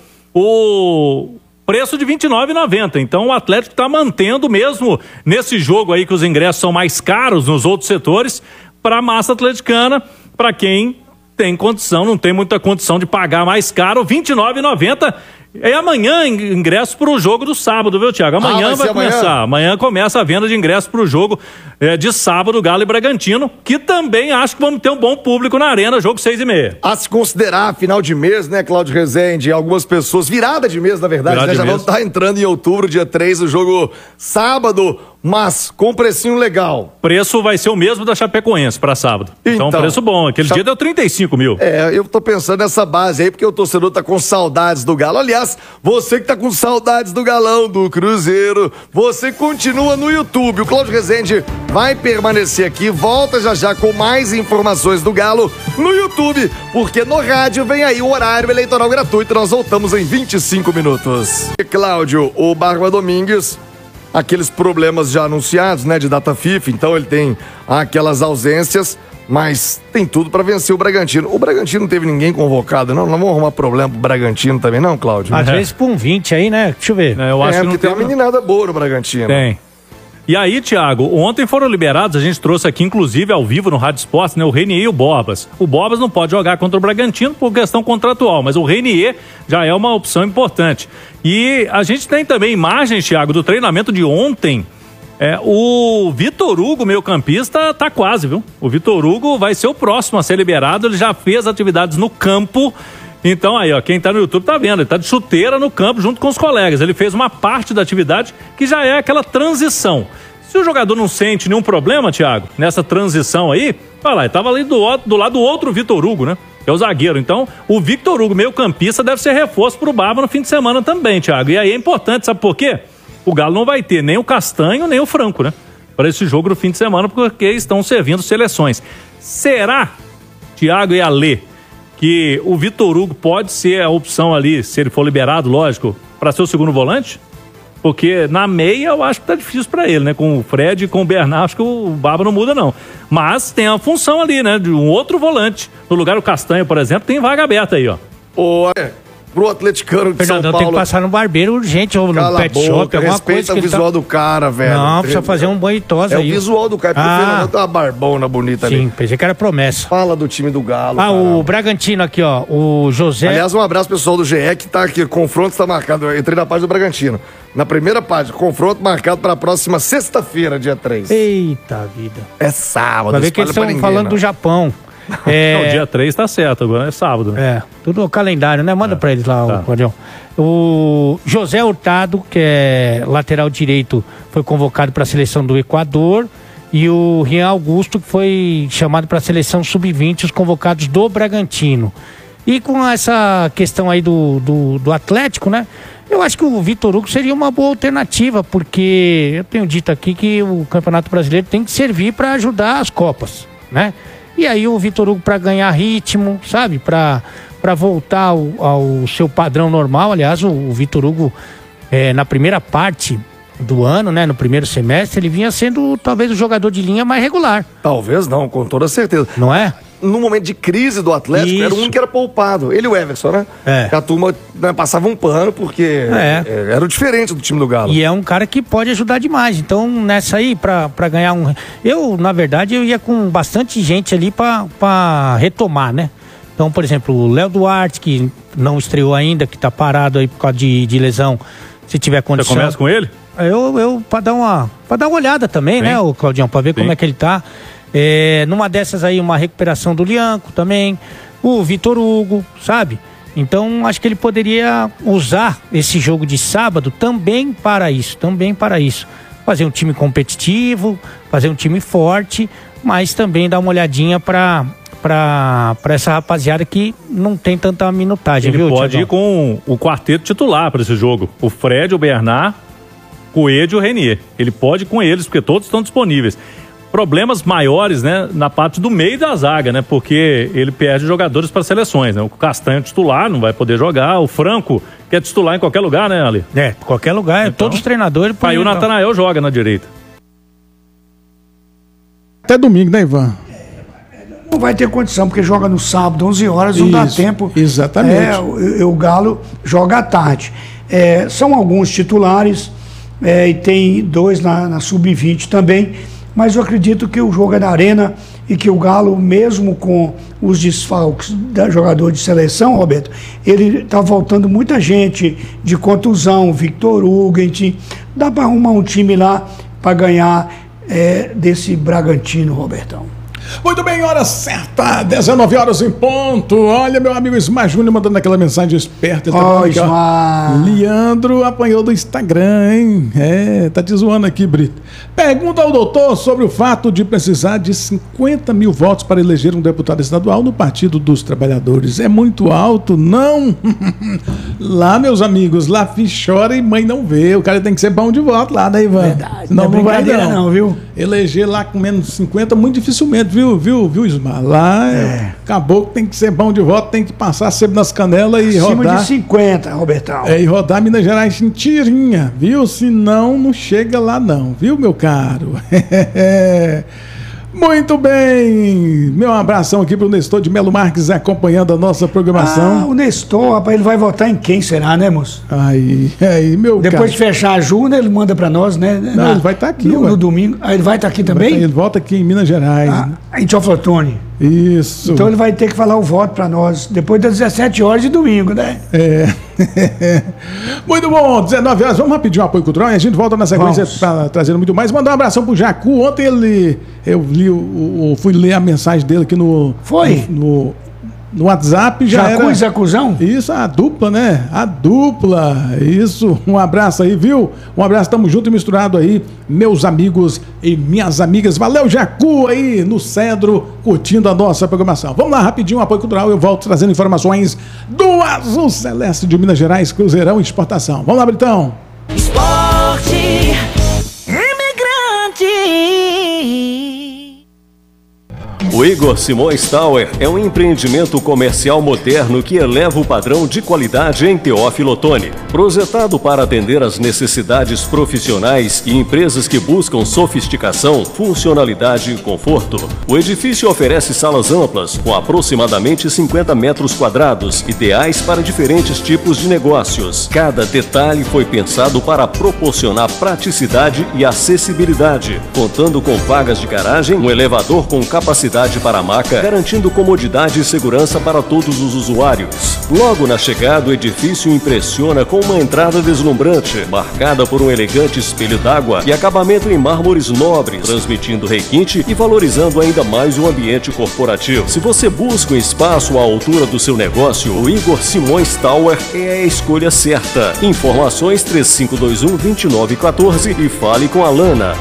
o preço de vinte e nove reais e noventa centavos. Então o Atlético está mantendo mesmo nesse jogo aí que os ingressos são mais caros nos outros setores, para a massa atleticana, para quem tem condição, não tem muita condição de pagar mais caro, vinte e nove reais e noventa centavos. É amanhã ingresso para o jogo do sábado, viu, Thiago? Amanhã ah, vai começar. Amanhã? amanhã começa a venda de ingressos para o jogo é, de sábado, Galo e Bragantino, que também acho que vamos ter um bom público na Arena, jogo seis e meia. A se considerar final de mês, né, Cláudio Rezende? Algumas pessoas, virada de mês, na verdade, né? Já vamos estar entrando em outubro, dia três, o jogo sábado, mas com precinho legal. Preço vai ser o mesmo da Chapecoense para sábado. Então, então preço bom. Aquele Cha... dia deu trinta e cinco mil. É, eu tô pensando nessa base aí, porque o torcedor tá com saudades do Galo. Aliás, você que tá com saudades do Galão, do Cruzeiro, você continua no YouTube. O Cláudio Rezende vai permanecer aqui, volta já já com mais informações do Galo no YouTube, porque no rádio vem aí o horário eleitoral gratuito. Nós voltamos em vinte e cinco minutos. E Cláudio, o Barba Domingues, aqueles problemas já anunciados, né, de data FIFA, então ele tem aquelas ausências, mas tem tudo para vencer o Bragantino. O Bragantino não teve ninguém convocado, não? Não vamos arrumar problema pro Bragantino também, não, Cláudio? Às é. vezes por um vinte aí, né? Deixa eu ver. É, eu acho é, que não tem, tem uma meninada boa no Bragantino. Tem. E aí, Thiago, ontem foram liberados, a gente trouxe aqui, inclusive, ao vivo no Rádio Esportes, né, o Renier e o Bobas. O Bobas não pode jogar contra o Bragantino por questão contratual, mas o Renier já é uma opção importante. E a gente tem também imagens, Thiago, do treinamento de ontem É, o Vitor Hugo, meio campista, tá quase, viu? O Vitor Hugo vai ser o próximo a ser liberado, ele já fez atividades no campo. Então aí, ó, quem tá no YouTube tá vendo, ele tá de chuteira no campo junto com os colegas. Ele fez uma parte da atividade que já é aquela transição. Se o jogador não sente nenhum problema, Thiago, nessa transição aí, vai lá, ele tava ali do, do lado do outro Vitor Hugo, né? Que é o zagueiro. Então, o Vitor Hugo, meio campista, deve ser reforço pro Barba no fim de semana também, Thiago. E aí é importante, sabe por quê? O Galo não vai ter nem o Castanho, nem o Franco, né? Para esse jogo no fim de semana, porque estão servindo seleções. Será, Thiago e Alê, que o Vitor Hugo pode ser a opção ali, se ele for liberado, lógico, para ser o segundo volante? Porque na meia eu acho que tá difícil para ele, né? Com o Fred e com o Bernard, acho que o Barba não muda, não. Mas tem a função ali, né? De um outro volante. No lugar do Castanho, por exemplo, tem vaga aberta aí, ó. Ô, é. Pro atleticano de Fernandão, São Paulo... tem que passar no barbeiro urgente ou no pet shop, alguma coisa. Respeita o visual tá... do cara, velho. Não, precisa fazer um banho e tosa é aí. É o visual do cara, porque ah. o Fernandão tem uma barbona bonita Sim, ali. Sim, pensei que era promessa. Fala do time do Galo. Ah, cara. o Bragantino aqui, ó, o José... Aliás, um abraço pessoal do G E que tá aqui, confronto está marcado, eu entrei na página do Bragantino. Na primeira página, confronto marcado para a próxima sexta-feira, dia três. Eita vida. É sábado. Vai ver que eles estão falando não. do Japão. É... Não, dia três tá certo, agora é sábado, né? É, tudo no calendário, né? Manda é. pra eles lá, tá. o Cordião. O José Hurtado, que é lateral direito, foi convocado para a seleção do Equador. E o Rian Augusto, que foi chamado para a seleção sub vinte, os convocados do Bragantino. E com essa questão aí do, do, do Atlético, né? Eu acho que o Vitor Hugo seria uma boa alternativa, porque eu tenho dito aqui que o Campeonato Brasileiro tem que servir para ajudar as Copas, né? E aí o Vitor Hugo para ganhar ritmo, sabe? Para para voltar ao, ao seu padrão normal. Aliás, o, o Vitor Hugo, é, na primeira parte do ano, né? No primeiro semestre, ele vinha sendo talvez o jogador de linha mais regular. Talvez não, com toda certeza. Não é? No momento de crise do Atlético, Isso. era o único que era poupado. Ele e o Everson, né? É. A turma, né, passava um pano, porque é. É, era o diferente do time do Galo. E é um cara que pode ajudar demais. Então, nessa aí, pra, pra ganhar um... Eu, na verdade, eu ia com bastante gente ali pra, pra retomar, né? Então, por exemplo, o Léo Duarte, que não estreou ainda, que tá parado aí por causa de, de lesão, se tiver condição... Você começa com ele? Eu, eu pra, dar uma, pra dar uma olhada também, Sim. né, o Claudião, pra ver Sim. como é que ele tá. É, numa dessas aí, uma recuperação do Lianco também, o Vitor Hugo, sabe? Então, acho que ele poderia usar esse jogo de sábado também para isso, também para isso. Fazer um time competitivo, fazer um time forte, mas também dar uma olhadinha para para essa rapaziada que não tem tanta minutagem, ele viu, Ele pode Thiagão? ir com o quarteto titular para esse jogo. O Fred, o Bernard, Coelho e o Renier. Ele pode ir com eles, porque todos estão disponíveis. Problemas maiores, né, na parte do meio da zaga, né, porque ele perde jogadores para seleções, né, o Castanho titular não vai poder jogar, o Franco que é titular em qualquer lugar, né, Ali? É, qualquer lugar, então, todos os treinadores... Aí o Natanael joga na direita. Até domingo, né, Ivan? Não vai ter condição, porque joga no sábado, onze horas, não Isso, dá tempo. Exatamente. É, o, o Galo joga à tarde. É, são alguns titulares, é, e tem dois na, na sub vinte também, mas eu acredito que o jogo é na arena e que o Galo, mesmo com os desfalques da jogador de seleção, Roberto, ele tá voltando muita gente de contusão, Victor Hugo, enfim, dá para arrumar um time lá para ganhar é, desse Bragantino, Robertão. Muito bem, hora certa, dezenove horas em ponto. Olha, meu amigo Ismar Júnior mandando aquela mensagem esperta. Ó, oh, Ismar. Leandro apanhou do Instagram, hein? É, tá te zoando aqui, Brito. Pergunta ao doutor sobre o fato de precisar de cinquenta mil votos para eleger um deputado estadual no Partido dos Trabalhadores. É muito alto? Não. Lá, meus amigos, lá filho chora e mãe não vê. O cara tem que ser bom de voto lá, né, Ivan? Verdade. Não, não, não vai não. não, viu? Eleger lá com menos de cinquenta, muito dificilmente, viu? Viu, viu, viu, Ismar? Lá é. Acabou que tem que ser bom de voto, tem que passar sempre nas canelas e Acima rodar. Acima de cinquenta, Robertão. É, e rodar Minas Gerais em tirinha, viu? Senão não chega lá não, viu, meu caro? Muito bem, meu abração aqui pro Nestor de Melo Marques acompanhando a nossa programação. Ah, o Nestor, rapaz, ele vai votar em quem será, né, moço? Aí, aí, meu Depois cara. de fechar a Juna, ele manda pra nós, né? Não, na, ele vai estar tá aqui. No, no domingo. Ah, ele vai estar tá aqui também? Ele, ele volta aqui em Minas Gerais. Ah, né? Em Teoflotone. Isso. Então ele vai ter que falar o voto para nós depois das dezessete horas de domingo, né? É. Muito bom, dezenove horas. Vamos rapidinho um apoio cultural e a gente volta na sequência pra, trazendo muito mais. Mandar um abração pro Jacu. Ontem ele. Eu li o, o, fui ler a mensagem dele aqui no. Foi? No, no, no WhatsApp já Jacu era... e Zacuzão? Isso, a dupla, né? A dupla. Isso. Um abraço aí, viu? Um abraço, tamo junto e misturado aí, meus amigos e minhas amigas. Valeu, Jacu aí no Cedro, curtindo a nossa programação. Vamos lá, rapidinho, um apoio cultural. Eu volto trazendo informações do Azul Celeste de Minas Gerais, Cruzeirão Exportação. Vamos lá, Britão. Esporte Imigrante. O Igor Simões Tower é um empreendimento comercial moderno que eleva o padrão de qualidade em Teófilo Otoni. Projetado para atender às necessidades profissionais e empresas que buscam sofisticação, funcionalidade e conforto, o edifício oferece salas amplas com aproximadamente cinquenta metros quadrados, ideais para diferentes tipos de negócios. Cada detalhe foi pensado para proporcionar praticidade e acessibilidade, contando com vagas de garagem, um elevador com capacidade para a maca, garantindo comodidade e segurança para todos os usuários. Logo na chegada, o edifício impressiona com uma entrada deslumbrante, marcada por um elegante espelho d'água e acabamento em mármores nobres, transmitindo requinte e valorizando ainda mais o ambiente corporativo. Se você busca um espaço à altura do seu negócio, o Igor Simões Tower é a escolha certa. Informações três cinco dois um, dois nove um quatro e fale com a Lana.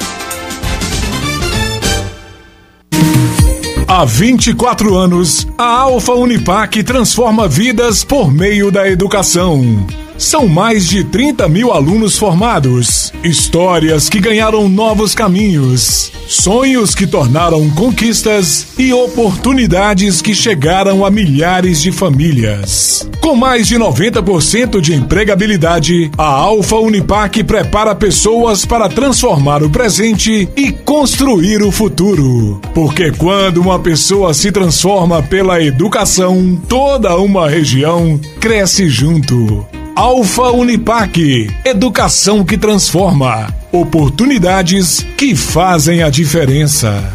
Há vinte e quatro anos, a Alfa Unipac transforma vidas por meio da educação. São mais de trinta mil alunos formados, histórias que ganharam novos caminhos, sonhos que tornaram conquistas e oportunidades que chegaram a milhares de famílias. Com mais de noventa por cento de empregabilidade, a Alfa Unipac prepara pessoas para transformar o presente e construir o futuro. Porque quando uma pessoa se transforma pela educação, toda uma região cresce junto. Alfa Unipac, educação que transforma, oportunidades que fazem a diferença.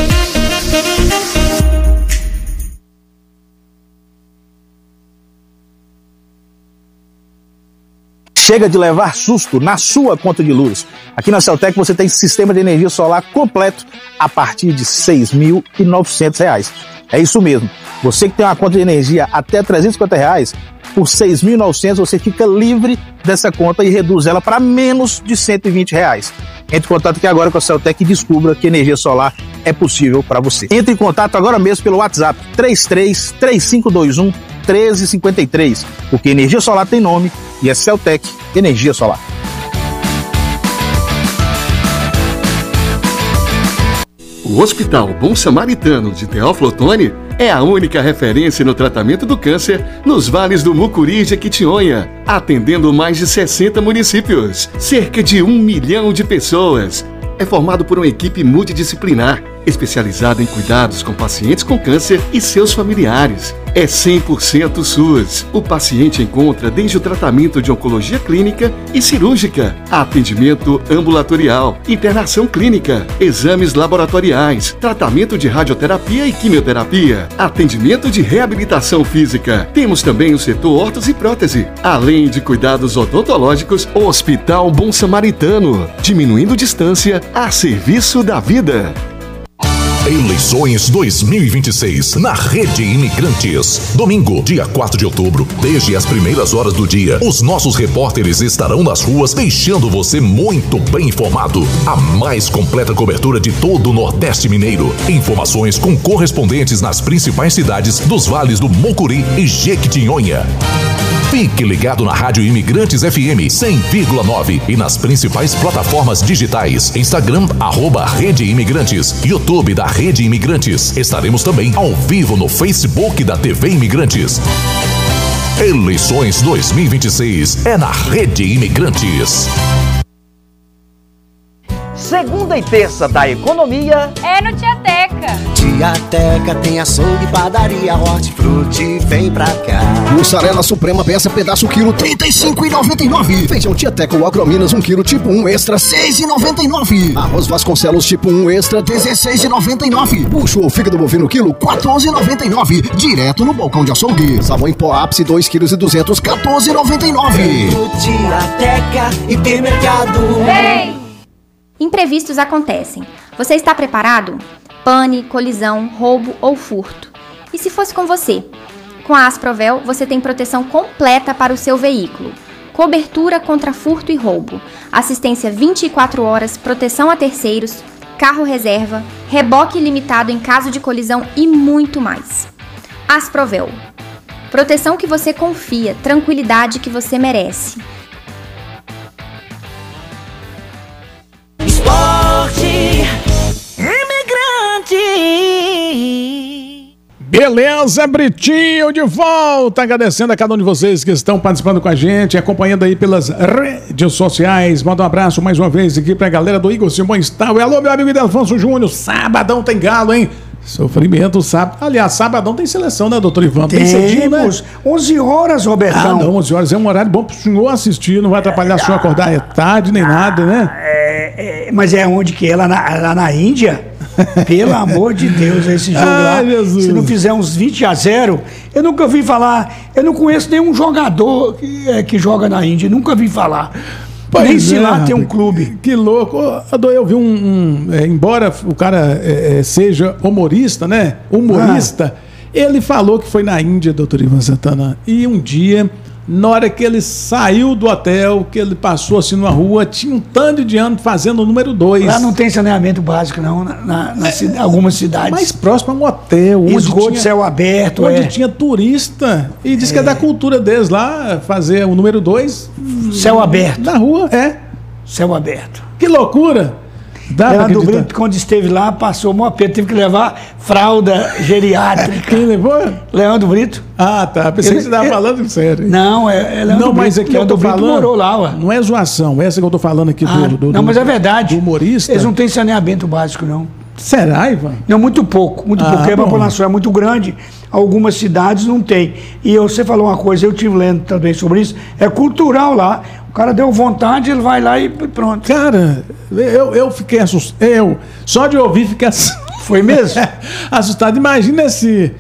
Chega de levar susto na sua conta de luz. Aqui na Celtec você tem sistema de energia solar completo a partir de seis mil e novecentos reais. É isso mesmo. Você que tem uma conta de energia até trezentos e cinquenta reais, por seis mil e novecentos você fica livre dessa conta e reduz ela para menos de cento e vinte reais. Entre em contato aqui agora com a Celtec e descubra que energia solar é possível para você. Entre em contato agora mesmo pelo WhatsApp três três três cinco dois um, um três cinco três, porque energia solar tem nome e é Celtec Energia Solar. O Hospital Bom Samaritano de Teófilo Otoni é a única referência no tratamento do câncer nos vales do Mucuri e Jequitinhonha, atendendo mais de sessenta municípios, cerca de um milhão de pessoas. É formado por uma equipe multidisciplinar, especializada em cuidados com pacientes com câncer e seus familiares. É cem por cento SUS. O paciente encontra desde o tratamento de oncologia clínica e cirúrgica, atendimento ambulatorial, internação clínica, exames laboratoriais, tratamento de radioterapia e quimioterapia, atendimento de reabilitação física. Temos também o setor órtese e prótese, além de cuidados odontológicos. Hospital Bom Samaritano, diminuindo distância a serviço da vida. Eleições dois mil e vinte e seis na Rede Imigrantes. Domingo, dia quatro de outubro, desde as primeiras horas do dia, os nossos repórteres estarão nas ruas deixando você muito bem informado. A mais completa cobertura de todo o Nordeste Mineiro. Informações com correspondentes nas principais cidades dos vales do Mucuri e Jequitinhonha. Fique ligado na Rádio Imigrantes F M cem vírgula nove e nas principais plataformas digitais. Instagram, arroba Rede Imigrantes, YouTube da Rede Imigrantes. Estaremos também ao vivo no Facebook da T V Imigrantes. Eleições dois mil e vinte e seis é na Rede Imigrantes. Segunda e terça da economia é no Tiateca. Tiateca tem açougue, padaria, hortifruti, vem pra cá. Mussarela Suprema peça pedaço quilo trinta e cinco reais e noventa e nove centavos. Feijão Tiateca ou Agrominas um quilo tipo um extra seis reais e noventa e nove centavos. Arroz Vasconcelos tipo um extra dezesseis reais e noventa e nove centavos. Bucho ou fígado bovino quilo quatorze reais e noventa e nove centavos. Direto no balcão de açougue. Sabão em pó ápice dois quilos e duzentos, quatorze reais e noventa e nove centavos. Tiateca Hipermercado. Vem! Imprevistos acontecem. Você está preparado? Pane, colisão, roubo ou furto. E se fosse com você? Com a Asprovel, você tem proteção completa para o seu veículo. Cobertura contra furto e roubo. Assistência vinte e quatro horas, proteção a terceiros, carro reserva, reboque ilimitado em caso de colisão e muito mais. Asprovel. Proteção que você confia, tranquilidade que você merece. Esporte Imigrante. Beleza, Britinho, de volta. Agradecendo a cada um de vocês que estão participando com a gente, acompanhando aí pelas redes sociais. Manda um abraço mais uma vez aqui pra galera do Igor Simões Tower. Alô, meu amigo Idelfonso Júnior. Sabadão tem galo, hein? Sofrimento, sábado. Aliás, sabadão tem seleção, né, doutor Ivan? Tem cedinho, né? onze horas, Robertão. Ah, não, onze horas é um horário bom pro senhor assistir, não vai atrapalhar o senhor acordar é tarde nem nada, né? É, é, mas é onde que é? Lá na, lá na Índia? Pelo amor de Deus, esse jogo Ai, lá. Jesus. Se não fizer uns vinte a zero, eu nunca ouvi falar. Eu não conheço nenhum jogador que, é, que joga na Índia, nunca vi falar. Pois Nem se é, lá tem um clube. Que louco. Ô, eu vi um. um é, embora o cara é, seja humorista, né? Humorista, ah. ele falou que foi na Índia, doutor Ivan Santana. E um dia, na hora que ele saiu do hotel, que ele passou assim numa rua, tinha um tanto de ano fazendo o número dois. Lá não tem saneamento básico, não, na, na, na é, algumas cidades. Mais próximo a um hotel. Esgoto, tinha, céu aberto. Onde é. tinha turista. E diz é. que é da cultura deles lá, fazer o número dois. Céu aberto. Na rua, é. Céu aberto. Que loucura! Dá Leandro Brito, quando esteve lá, passou um aperto, teve que levar fralda geriátrica. Quem levou? Leandro Brito. Ah, tá. Pensei ele, que você estava falando sério. Não, é, é Leandro Não, mas Brito. aqui Leandro eu tô Brito falando, morou lá, ué. Não é zoação, essa que eu tô falando aqui ah, do, do. Não, do, mas é verdade. Do humorista. Eles não têm saneamento básico, não. Será, Ivan? Não, muito pouco, muito ah, pouco, porque bom. a população é muito grande, algumas cidades não tem. E você falou uma coisa, eu estive lendo também sobre isso, é cultural lá, o cara deu vontade, ele vai lá e pronto. Cara, eu, eu fiquei assustado, eu, só de ouvir fiquei assustado. Foi mesmo? assustado, imagina esse...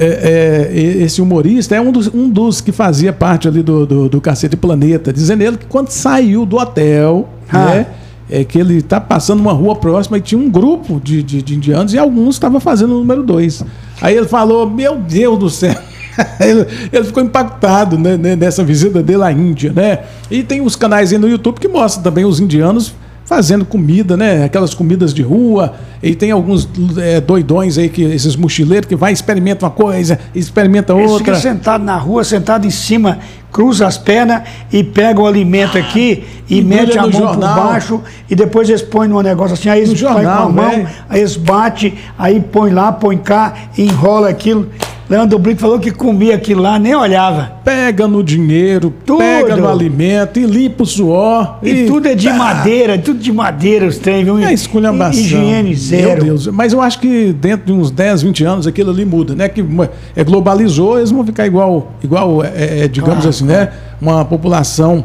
É, é, esse humorista é um dos, um dos que fazia parte ali do, do, do Cacete Planeta, dizendo ele que quando saiu do hotel, ah. né, é que ele tá passando uma rua próxima e tinha um grupo de, de, de indianos e alguns estavam fazendo o número dois. Aí ele falou, meu Deus do céu, ele, ele ficou impactado, né, nessa visita dele à Índia, né? E tem os canais aí no YouTube que mostram também os indianos fazendo comida, né? Aquelas comidas de rua. E tem alguns é, doidões aí, que, esses mochileiros que vai, experimenta uma coisa, experimenta outra. Eles ficam sentados na rua, sentado em cima, cruza as pernas e pega o alimento aqui e, e mete a mão jornal. por baixo e depois eles põem num negócio assim, aí eles põem com a mão, véio. aí eles batem, aí põe lá, põe cá, e enrola aquilo. Leandro Brito falou que comia aquilo lá, nem olhava. Pega no dinheiro, tudo. pega no alimento e limpa o suor. E, e tudo é de ah. madeira, tudo de madeira os trem, viu? É esculhambação. Higiene zero. Meu Deus. Mas eu acho que dentro de uns dez, vinte anos aquilo ali muda, né? Que é, globalizou, eles vão ficar igual, igual é, é, digamos ah, assim, né? Uma população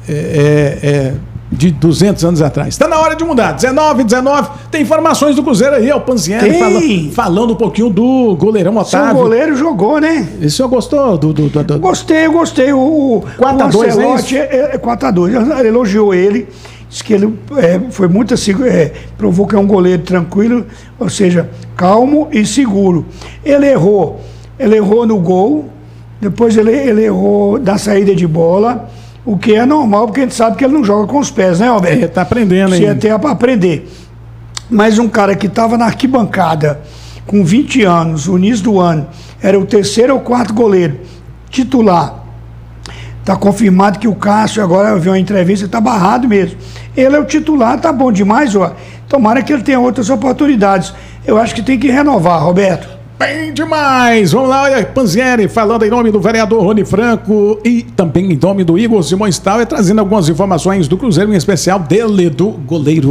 é, é, de duzentos anos atrás. Está na hora de mudar. dezenove, dezenove. Tem informações do Cruzeiro aí, o Panzieri falando, falando um pouquinho do goleirão Otávio. Seu goleiro jogou, né? E o senhor gostou do... do, do, do... Gostei, eu gostei. O quatro a dois, é, é quatro a dois. Ele elogiou ele. Disse que ele é, foi muito é, provou que é um goleiro tranquilo, ou seja, calmo e seguro. Ele errou. Ele errou no gol. Depois ele, ele errou da saída de bola. O que é normal, porque a gente sabe que ele não joga com os pés, né, Alberto? É, tá aprendendo aí. Você até para aprender. Mas um cara que estava na arquibancada com vinte anos, no início do ano, era o terceiro ou quarto goleiro titular. Está confirmado que o Cássio, agora eu vi uma entrevista, está barrado mesmo. Ele é o titular, tá bom demais, ó. Tomara que ele tenha outras oportunidades. Eu acho que tem que renovar, Roberto. Bem demais! Vamos lá, olha, Panzieri falando em nome do vereador Rony Franco e também em nome do Igor Simões Tower, trazendo algumas informações do Cruzeiro, em especial dele, do goleiro Otávio.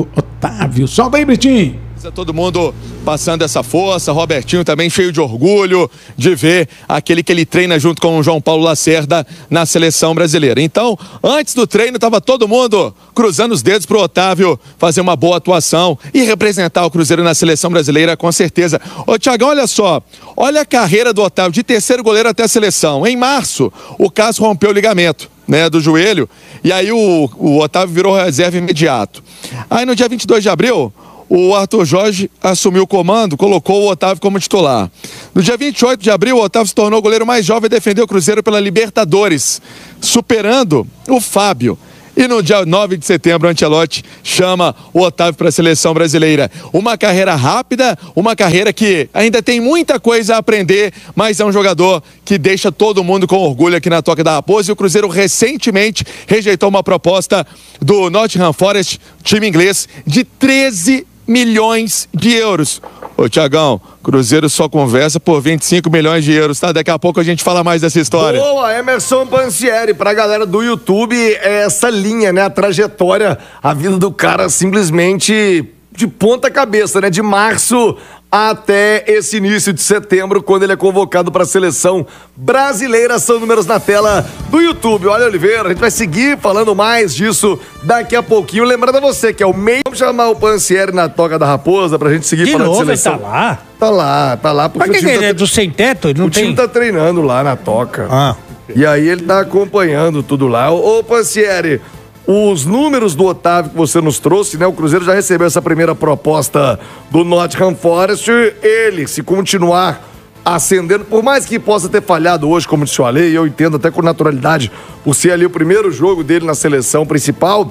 Otávio. Solta aí, Britinho. Todo mundo passando essa força, Robertinho também cheio de orgulho de ver aquele que ele treina junto com o João Paulo Lacerda na seleção brasileira. Então, antes do treino, estava todo mundo cruzando os dedos pro Otávio fazer uma boa atuação e representar o Cruzeiro na seleção brasileira, com certeza. Ô, Thiagão, olha só, olha a carreira do Otávio, de terceiro goleiro até a seleção. Em março, o Cássio rompeu o ligamento, né, do joelho, e aí o, o Otávio virou reserva imediato. Aí no dia vinte e dois de abril, o Arthur Jorge assumiu o comando, colocou o Otávio como titular. No dia vinte e oito de abril, o Otávio se tornou o goleiro mais jovem e defendeu o Cruzeiro pela Libertadores, superando o Fábio. E no dia nove de setembro, o Ancelotti chama o Otávio para a seleção brasileira. Uma carreira rápida, uma carreira que ainda tem muita coisa a aprender, mas é um jogador que deixa todo mundo com orgulho aqui na Toca da Raposa. E o Cruzeiro recentemente rejeitou uma proposta do Nottingham Forest, time inglês, de treze milhões de euros. Ô, Thiagão, Cruzeiro só conversa por vinte e cinco milhões de euros, tá? Daqui a pouco a gente fala mais dessa história. Boa, Emerson Pansieri, pra galera do YouTube, é essa linha, né? A trajetória, a vida do cara simplesmente de ponta cabeça, né? De março até esse início de setembro, quando ele é convocado para a seleção brasileira. São números na tela do YouTube. Olha, Oliveira, a gente vai seguir falando mais disso daqui a pouquinho. Lembrando a você que é o meio... Vamos chamar o Pansieri na Toca da Raposa pra gente seguir de falando novo, de seleção. Ele tá lá? Tá lá, tá lá. Porque Mas que, que ele tá... é do sem teto? Ele não o tem... time tá treinando lá na Toca. Ah. E aí ele tá acompanhando tudo lá. Ô, ô Pansieri, os números do Otávio que você nos trouxe, né? O Cruzeiro já recebeu essa primeira proposta do Nottingham Forest. Ele, se continuar ascendendo, por mais que possa ter falhado hoje, como disse o Ale, e eu entendo até com naturalidade, por ser ali o primeiro jogo dele na seleção principal,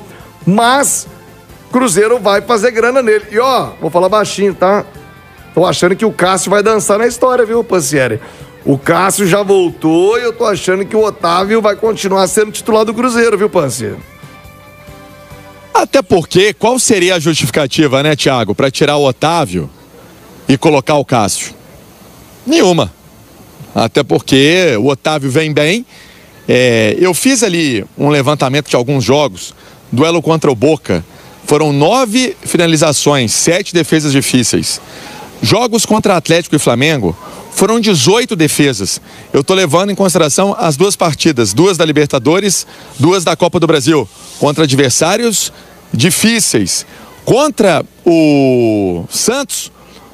mas Cruzeiro vai fazer grana nele. E ó, vou falar baixinho, tá? Tô achando que o Cássio vai dançar na história, viu, Pansieri? O Cássio já voltou e eu tô achando que o Otávio vai continuar sendo titular do Cruzeiro, viu, Pansieri? Até porque, qual seria a justificativa, né, Thiago, para tirar o Otávio e colocar o Cássio? Nenhuma. Até porque o Otávio vem bem. É, eu fiz ali um levantamento de alguns jogos, duelo contra o Boca. Foram nove finalizações, sete defesas difíceis. Jogos contra Atlético e Flamengo, foram dezoito defesas. Eu estou levando em consideração as duas partidas, duas da Libertadores, duas da Copa do Brasil, contra adversários difíceis. Contra o Santos,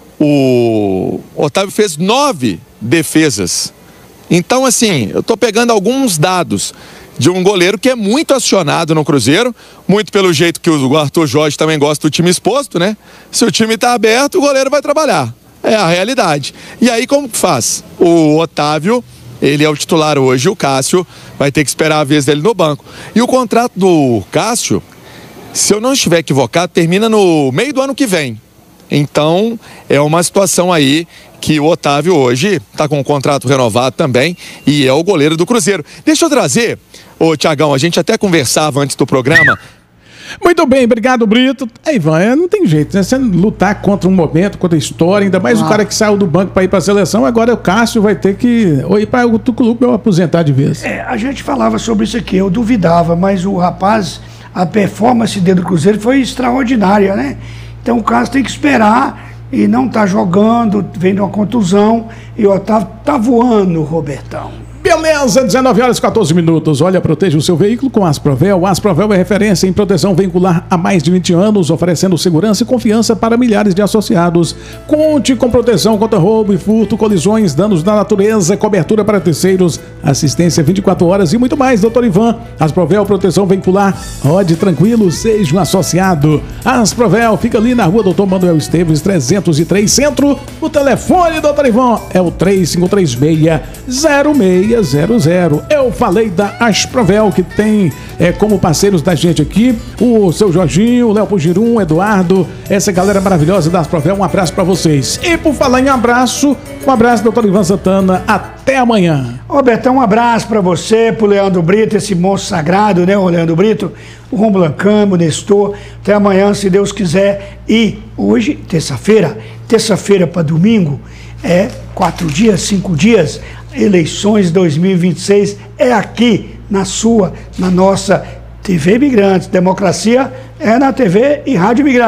o Otávio fez nove defesas. Então, assim, eu estou pegando alguns dados de um goleiro que é muito acionado no Cruzeiro, muito pelo jeito que o Arthur Jorge também gosta do time exposto, né? Se o time está aberto, o goleiro vai trabalhar. É a realidade. E aí como que faz? O Otávio, ele é o titular hoje, o Cássio vai ter que esperar a vez dele no banco. E o contrato do Cássio, se eu não estiver equivocado, termina no meio do ano que vem. Então, é uma situação aí que o Otávio hoje está com um contrato renovado também e é o goleiro do Cruzeiro. Deixa eu trazer, ô Thiagão, a gente até conversava antes do programa. Muito bem, obrigado, Brito. Aí, Ivan, não tem jeito, né? Você lutar contra um momento, contra a história, ainda mais ah. o cara que saiu do banco para ir para a seleção, agora o Cássio vai ter que ou ir para o clube ou aposentar de vez. É, a gente falava sobre isso aqui, eu duvidava, mas o rapaz, a performance dele do Cruzeiro foi extraordinária, né? Então o Cássio tem que esperar e não tá jogando, vem de uma contusão, e o Otávio tá voando, Robertão. Beleza, dezenove horas e quatorze minutos. Olha, proteja o seu veículo com Asprovel. Asprovel é referência em proteção veicular há mais de vinte anos, oferecendo segurança e confiança para milhares de associados. Conte com proteção contra roubo e furto, colisões, danos da natureza, cobertura para terceiros, assistência vinte e quatro horas e muito mais, doutor Ivan. Asprovel, proteção veicular. Rode tranquilo, seja um associado. Asprovel fica ali na rua doutor Manuel Esteves, trezentos e três Centro. O telefone, doutor Ivan, é o três cinco três seis, zero seis zero zero. Eu falei da Asprovel, que tem é, como parceiros da gente aqui o seu Jorginho, o Léo Pugirum, o Eduardo, essa galera maravilhosa da Asprovel. Um abraço pra vocês. E por falar em abraço, um abraço, doutor Ivan Santana. Até amanhã. Robertão, um abraço pra você, pro Leandro Brito, esse monstro sagrado, né, o Leandro Brito, o Romulo Campos, o Nestor. Até amanhã, se Deus quiser. E hoje, terça-feira, terça-feira pra domingo, é quatro dias, cinco dias. Eleições dois mil e vinte e seis é aqui na sua, na nossa T V Imigrantes. Democracia é na T V e Rádio Imigrantes.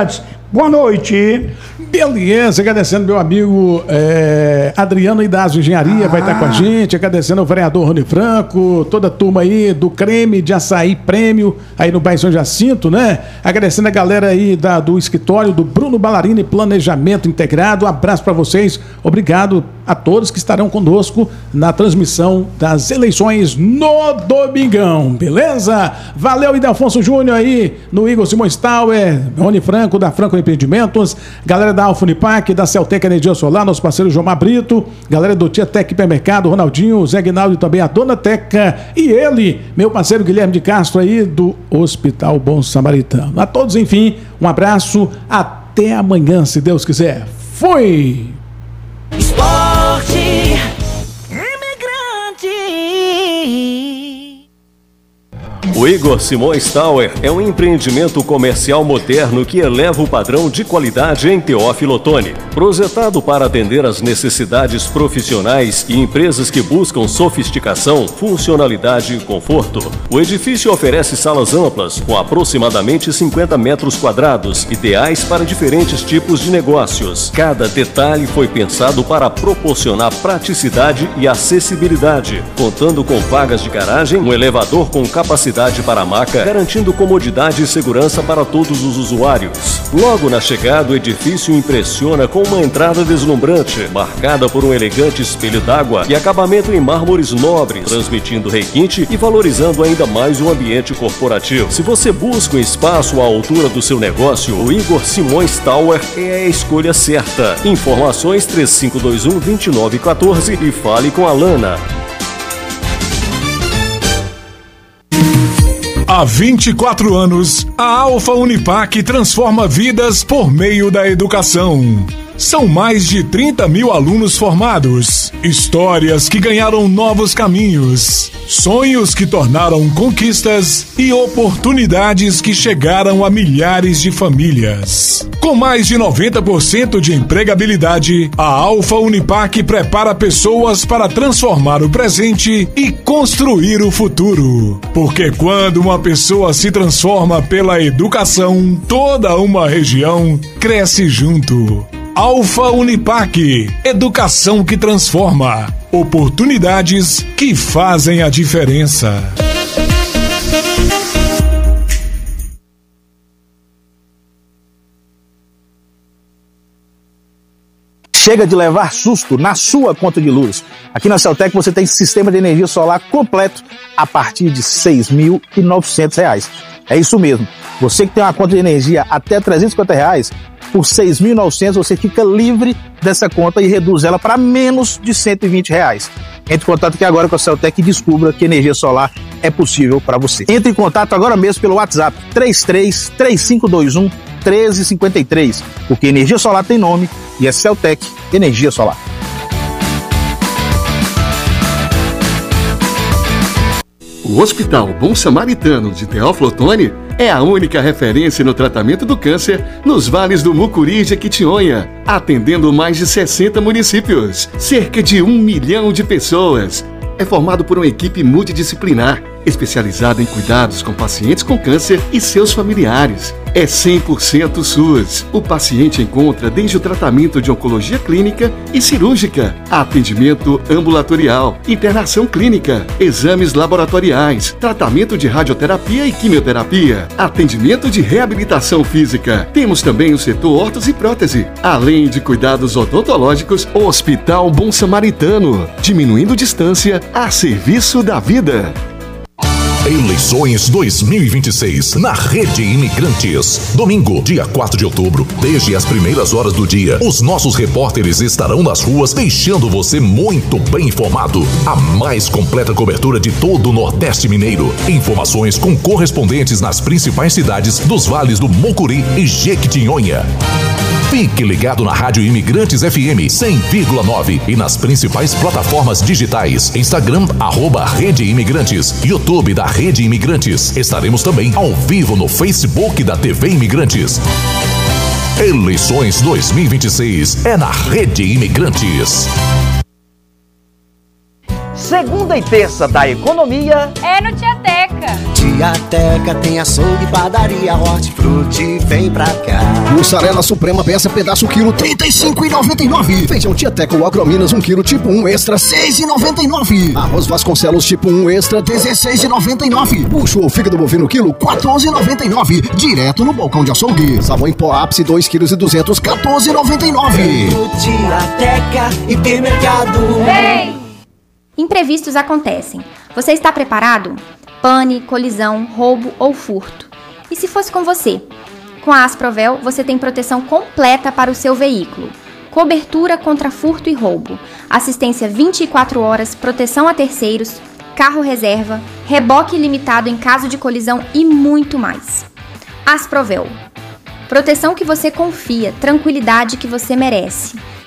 Boa noite. Beleza, agradecendo meu amigo é, Adriano Idazo Engenharia, ah. vai estar com a gente, agradecendo o vereador Rony Franco, toda a turma aí do Creme de Açaí Prêmio, aí no bairro São Jacinto, né? Agradecendo a galera aí da, do escritório do Bruno Ballarini Planejamento Integrado, um abraço para vocês, obrigado a todos que estarão conosco na transmissão das eleições no Domingão, beleza? Valeu, Idelfonso Júnior aí, no Igor Simões Tower, Rony Franco, da Franco Empreendimentos, galera da Alfa Unipac, da Celtec Energia Solar, nosso parceiro Jomar Brito, galera do Tia Tec Hipermercado, Ronaldinho, Zé Guinaldo e também a Dona Teca, e ele, meu parceiro Guilherme de Castro aí, do Hospital Bom Samaritano. A todos, enfim, um abraço, até amanhã, se Deus quiser. Fui! Esporte Imigrante. O Igor Simões Tower é um empreendimento comercial moderno que eleva o padrão de qualidade em Teófilo Otoni. Projetado para atender às necessidades profissionais e empresas que buscam sofisticação, funcionalidade e conforto, o edifício oferece salas amplas com aproximadamente cinquenta metros quadrados, ideais para diferentes tipos de negócios. Cada detalhe foi pensado para proporcionar praticidade e acessibilidade, contando com vagas de garagem, um elevador com capacidade para a maca, garantindo comodidade e segurança para todos os usuários. Logo na chegada, o edifício impressiona com uma entrada deslumbrante, marcada por um elegante espelho d'água e acabamento em mármores nobres, transmitindo requinte e valorizando ainda mais o ambiente corporativo. Se você busca um espaço à altura do seu negócio, o Igor Simões Tower é a escolha certa. Informações três cinco dois um, dois nove um quatro e fale com a Lana. Há vinte e quatro anos, a Alfa Unipac transforma vidas por meio da educação. São mais de trinta mil alunos formados, histórias que ganharam novos caminhos, sonhos que tornaram conquistas e oportunidades que chegaram a milhares de famílias. Com mais de noventa por cento de empregabilidade, a Alfa Unipac prepara pessoas para transformar o presente e construir o futuro. Porque quando uma pessoa se transforma pela educação, toda uma região cresce junto. Alfa Unipac, educação que transforma, oportunidades que fazem a diferença. Chega de levar susto na sua conta de luz. Aqui na Celtec você tem sistema de energia solar completo a partir de seis mil e novecentos reais. É isso mesmo. Você que tem uma conta de energia até trezentos e cinquenta reais, por seis mil e novecentos você fica livre dessa conta e reduz ela para menos de cento e vinte reais. Entre em contato aqui agora com a Celtec e descubra que energia solar é possível para você. Entre em contato agora mesmo pelo WhatsApp três três três cinco dois um, um três cinco três, porque energia solar tem nome e é Celtec Energia Solar. O Hospital Bom Samaritano de Teófilo Otoni é a única referência no tratamento do câncer nos vales do Mucuri e Jequitinhonha, atendendo mais de sessenta municípios, cerca de um milhão de pessoas. É formado por uma equipe multidisciplinar, especializada em cuidados com pacientes com câncer e seus familiares. É cem por cento SUS. O paciente encontra desde o tratamento de oncologia clínica e cirúrgica, atendimento ambulatorial, internação clínica, exames laboratoriais, tratamento de radioterapia e quimioterapia, atendimento de reabilitação física. Temos também o setor órtese e prótese, além de cuidados odontológicos. Hospital Bom Samaritano, diminuindo distância a serviço da vida. Eleições dois mil e vinte e seis na Rede Imigrantes. Domingo, dia quatro de outubro, desde as primeiras horas do dia, os nossos repórteres estarão nas ruas deixando você muito bem informado. A mais completa cobertura de todo o Nordeste Mineiro. Informações com correspondentes nas principais cidades dos vales do Mucuri e Jequitinhonha. Fique ligado na Rádio Imigrantes F M cem vírgula nove e nas principais plataformas digitais. Instagram, arroba Rede Imigrantes. YouTube da Rede Imigrantes. Estaremos também ao vivo no Facebook da T V Imigrantes. Eleições dois mil e vinte e seis é na Rede Imigrantes. Segunda e terça da economia é no Tia Teca. Frutiateca tem açougue, padaria, hortifruti, vem pra cá. Mussarela Suprema peça pedaço quilo trinta e cinco reais e noventa e nove centavos. Feijão Tieteca ou Agrominas um quilo tipo um extra seis reais e noventa e nove centavos. Arroz Vasconcelos tipo um extra dezesseis reais e noventa e nove centavos. Bucho ou fígado bovino quilo quatorze reais e noventa e nove centavos. Direto no balcão de açougue. Sabão em pó ápice dois quilos e duzentos, quatorze reais e noventa e nove centavos. Frutiateca, hipermercado. Ei! Imprevistos acontecem. Você está preparado? Pane, colisão, roubo ou furto. E se fosse com você? Com a Asprovel, você tem proteção completa para o seu veículo. Cobertura contra furto e roubo, assistência vinte e quatro horas, proteção a terceiros, carro reserva, reboque ilimitado em caso de colisão e muito mais. Asprovel. Proteção que você confia, tranquilidade que você merece.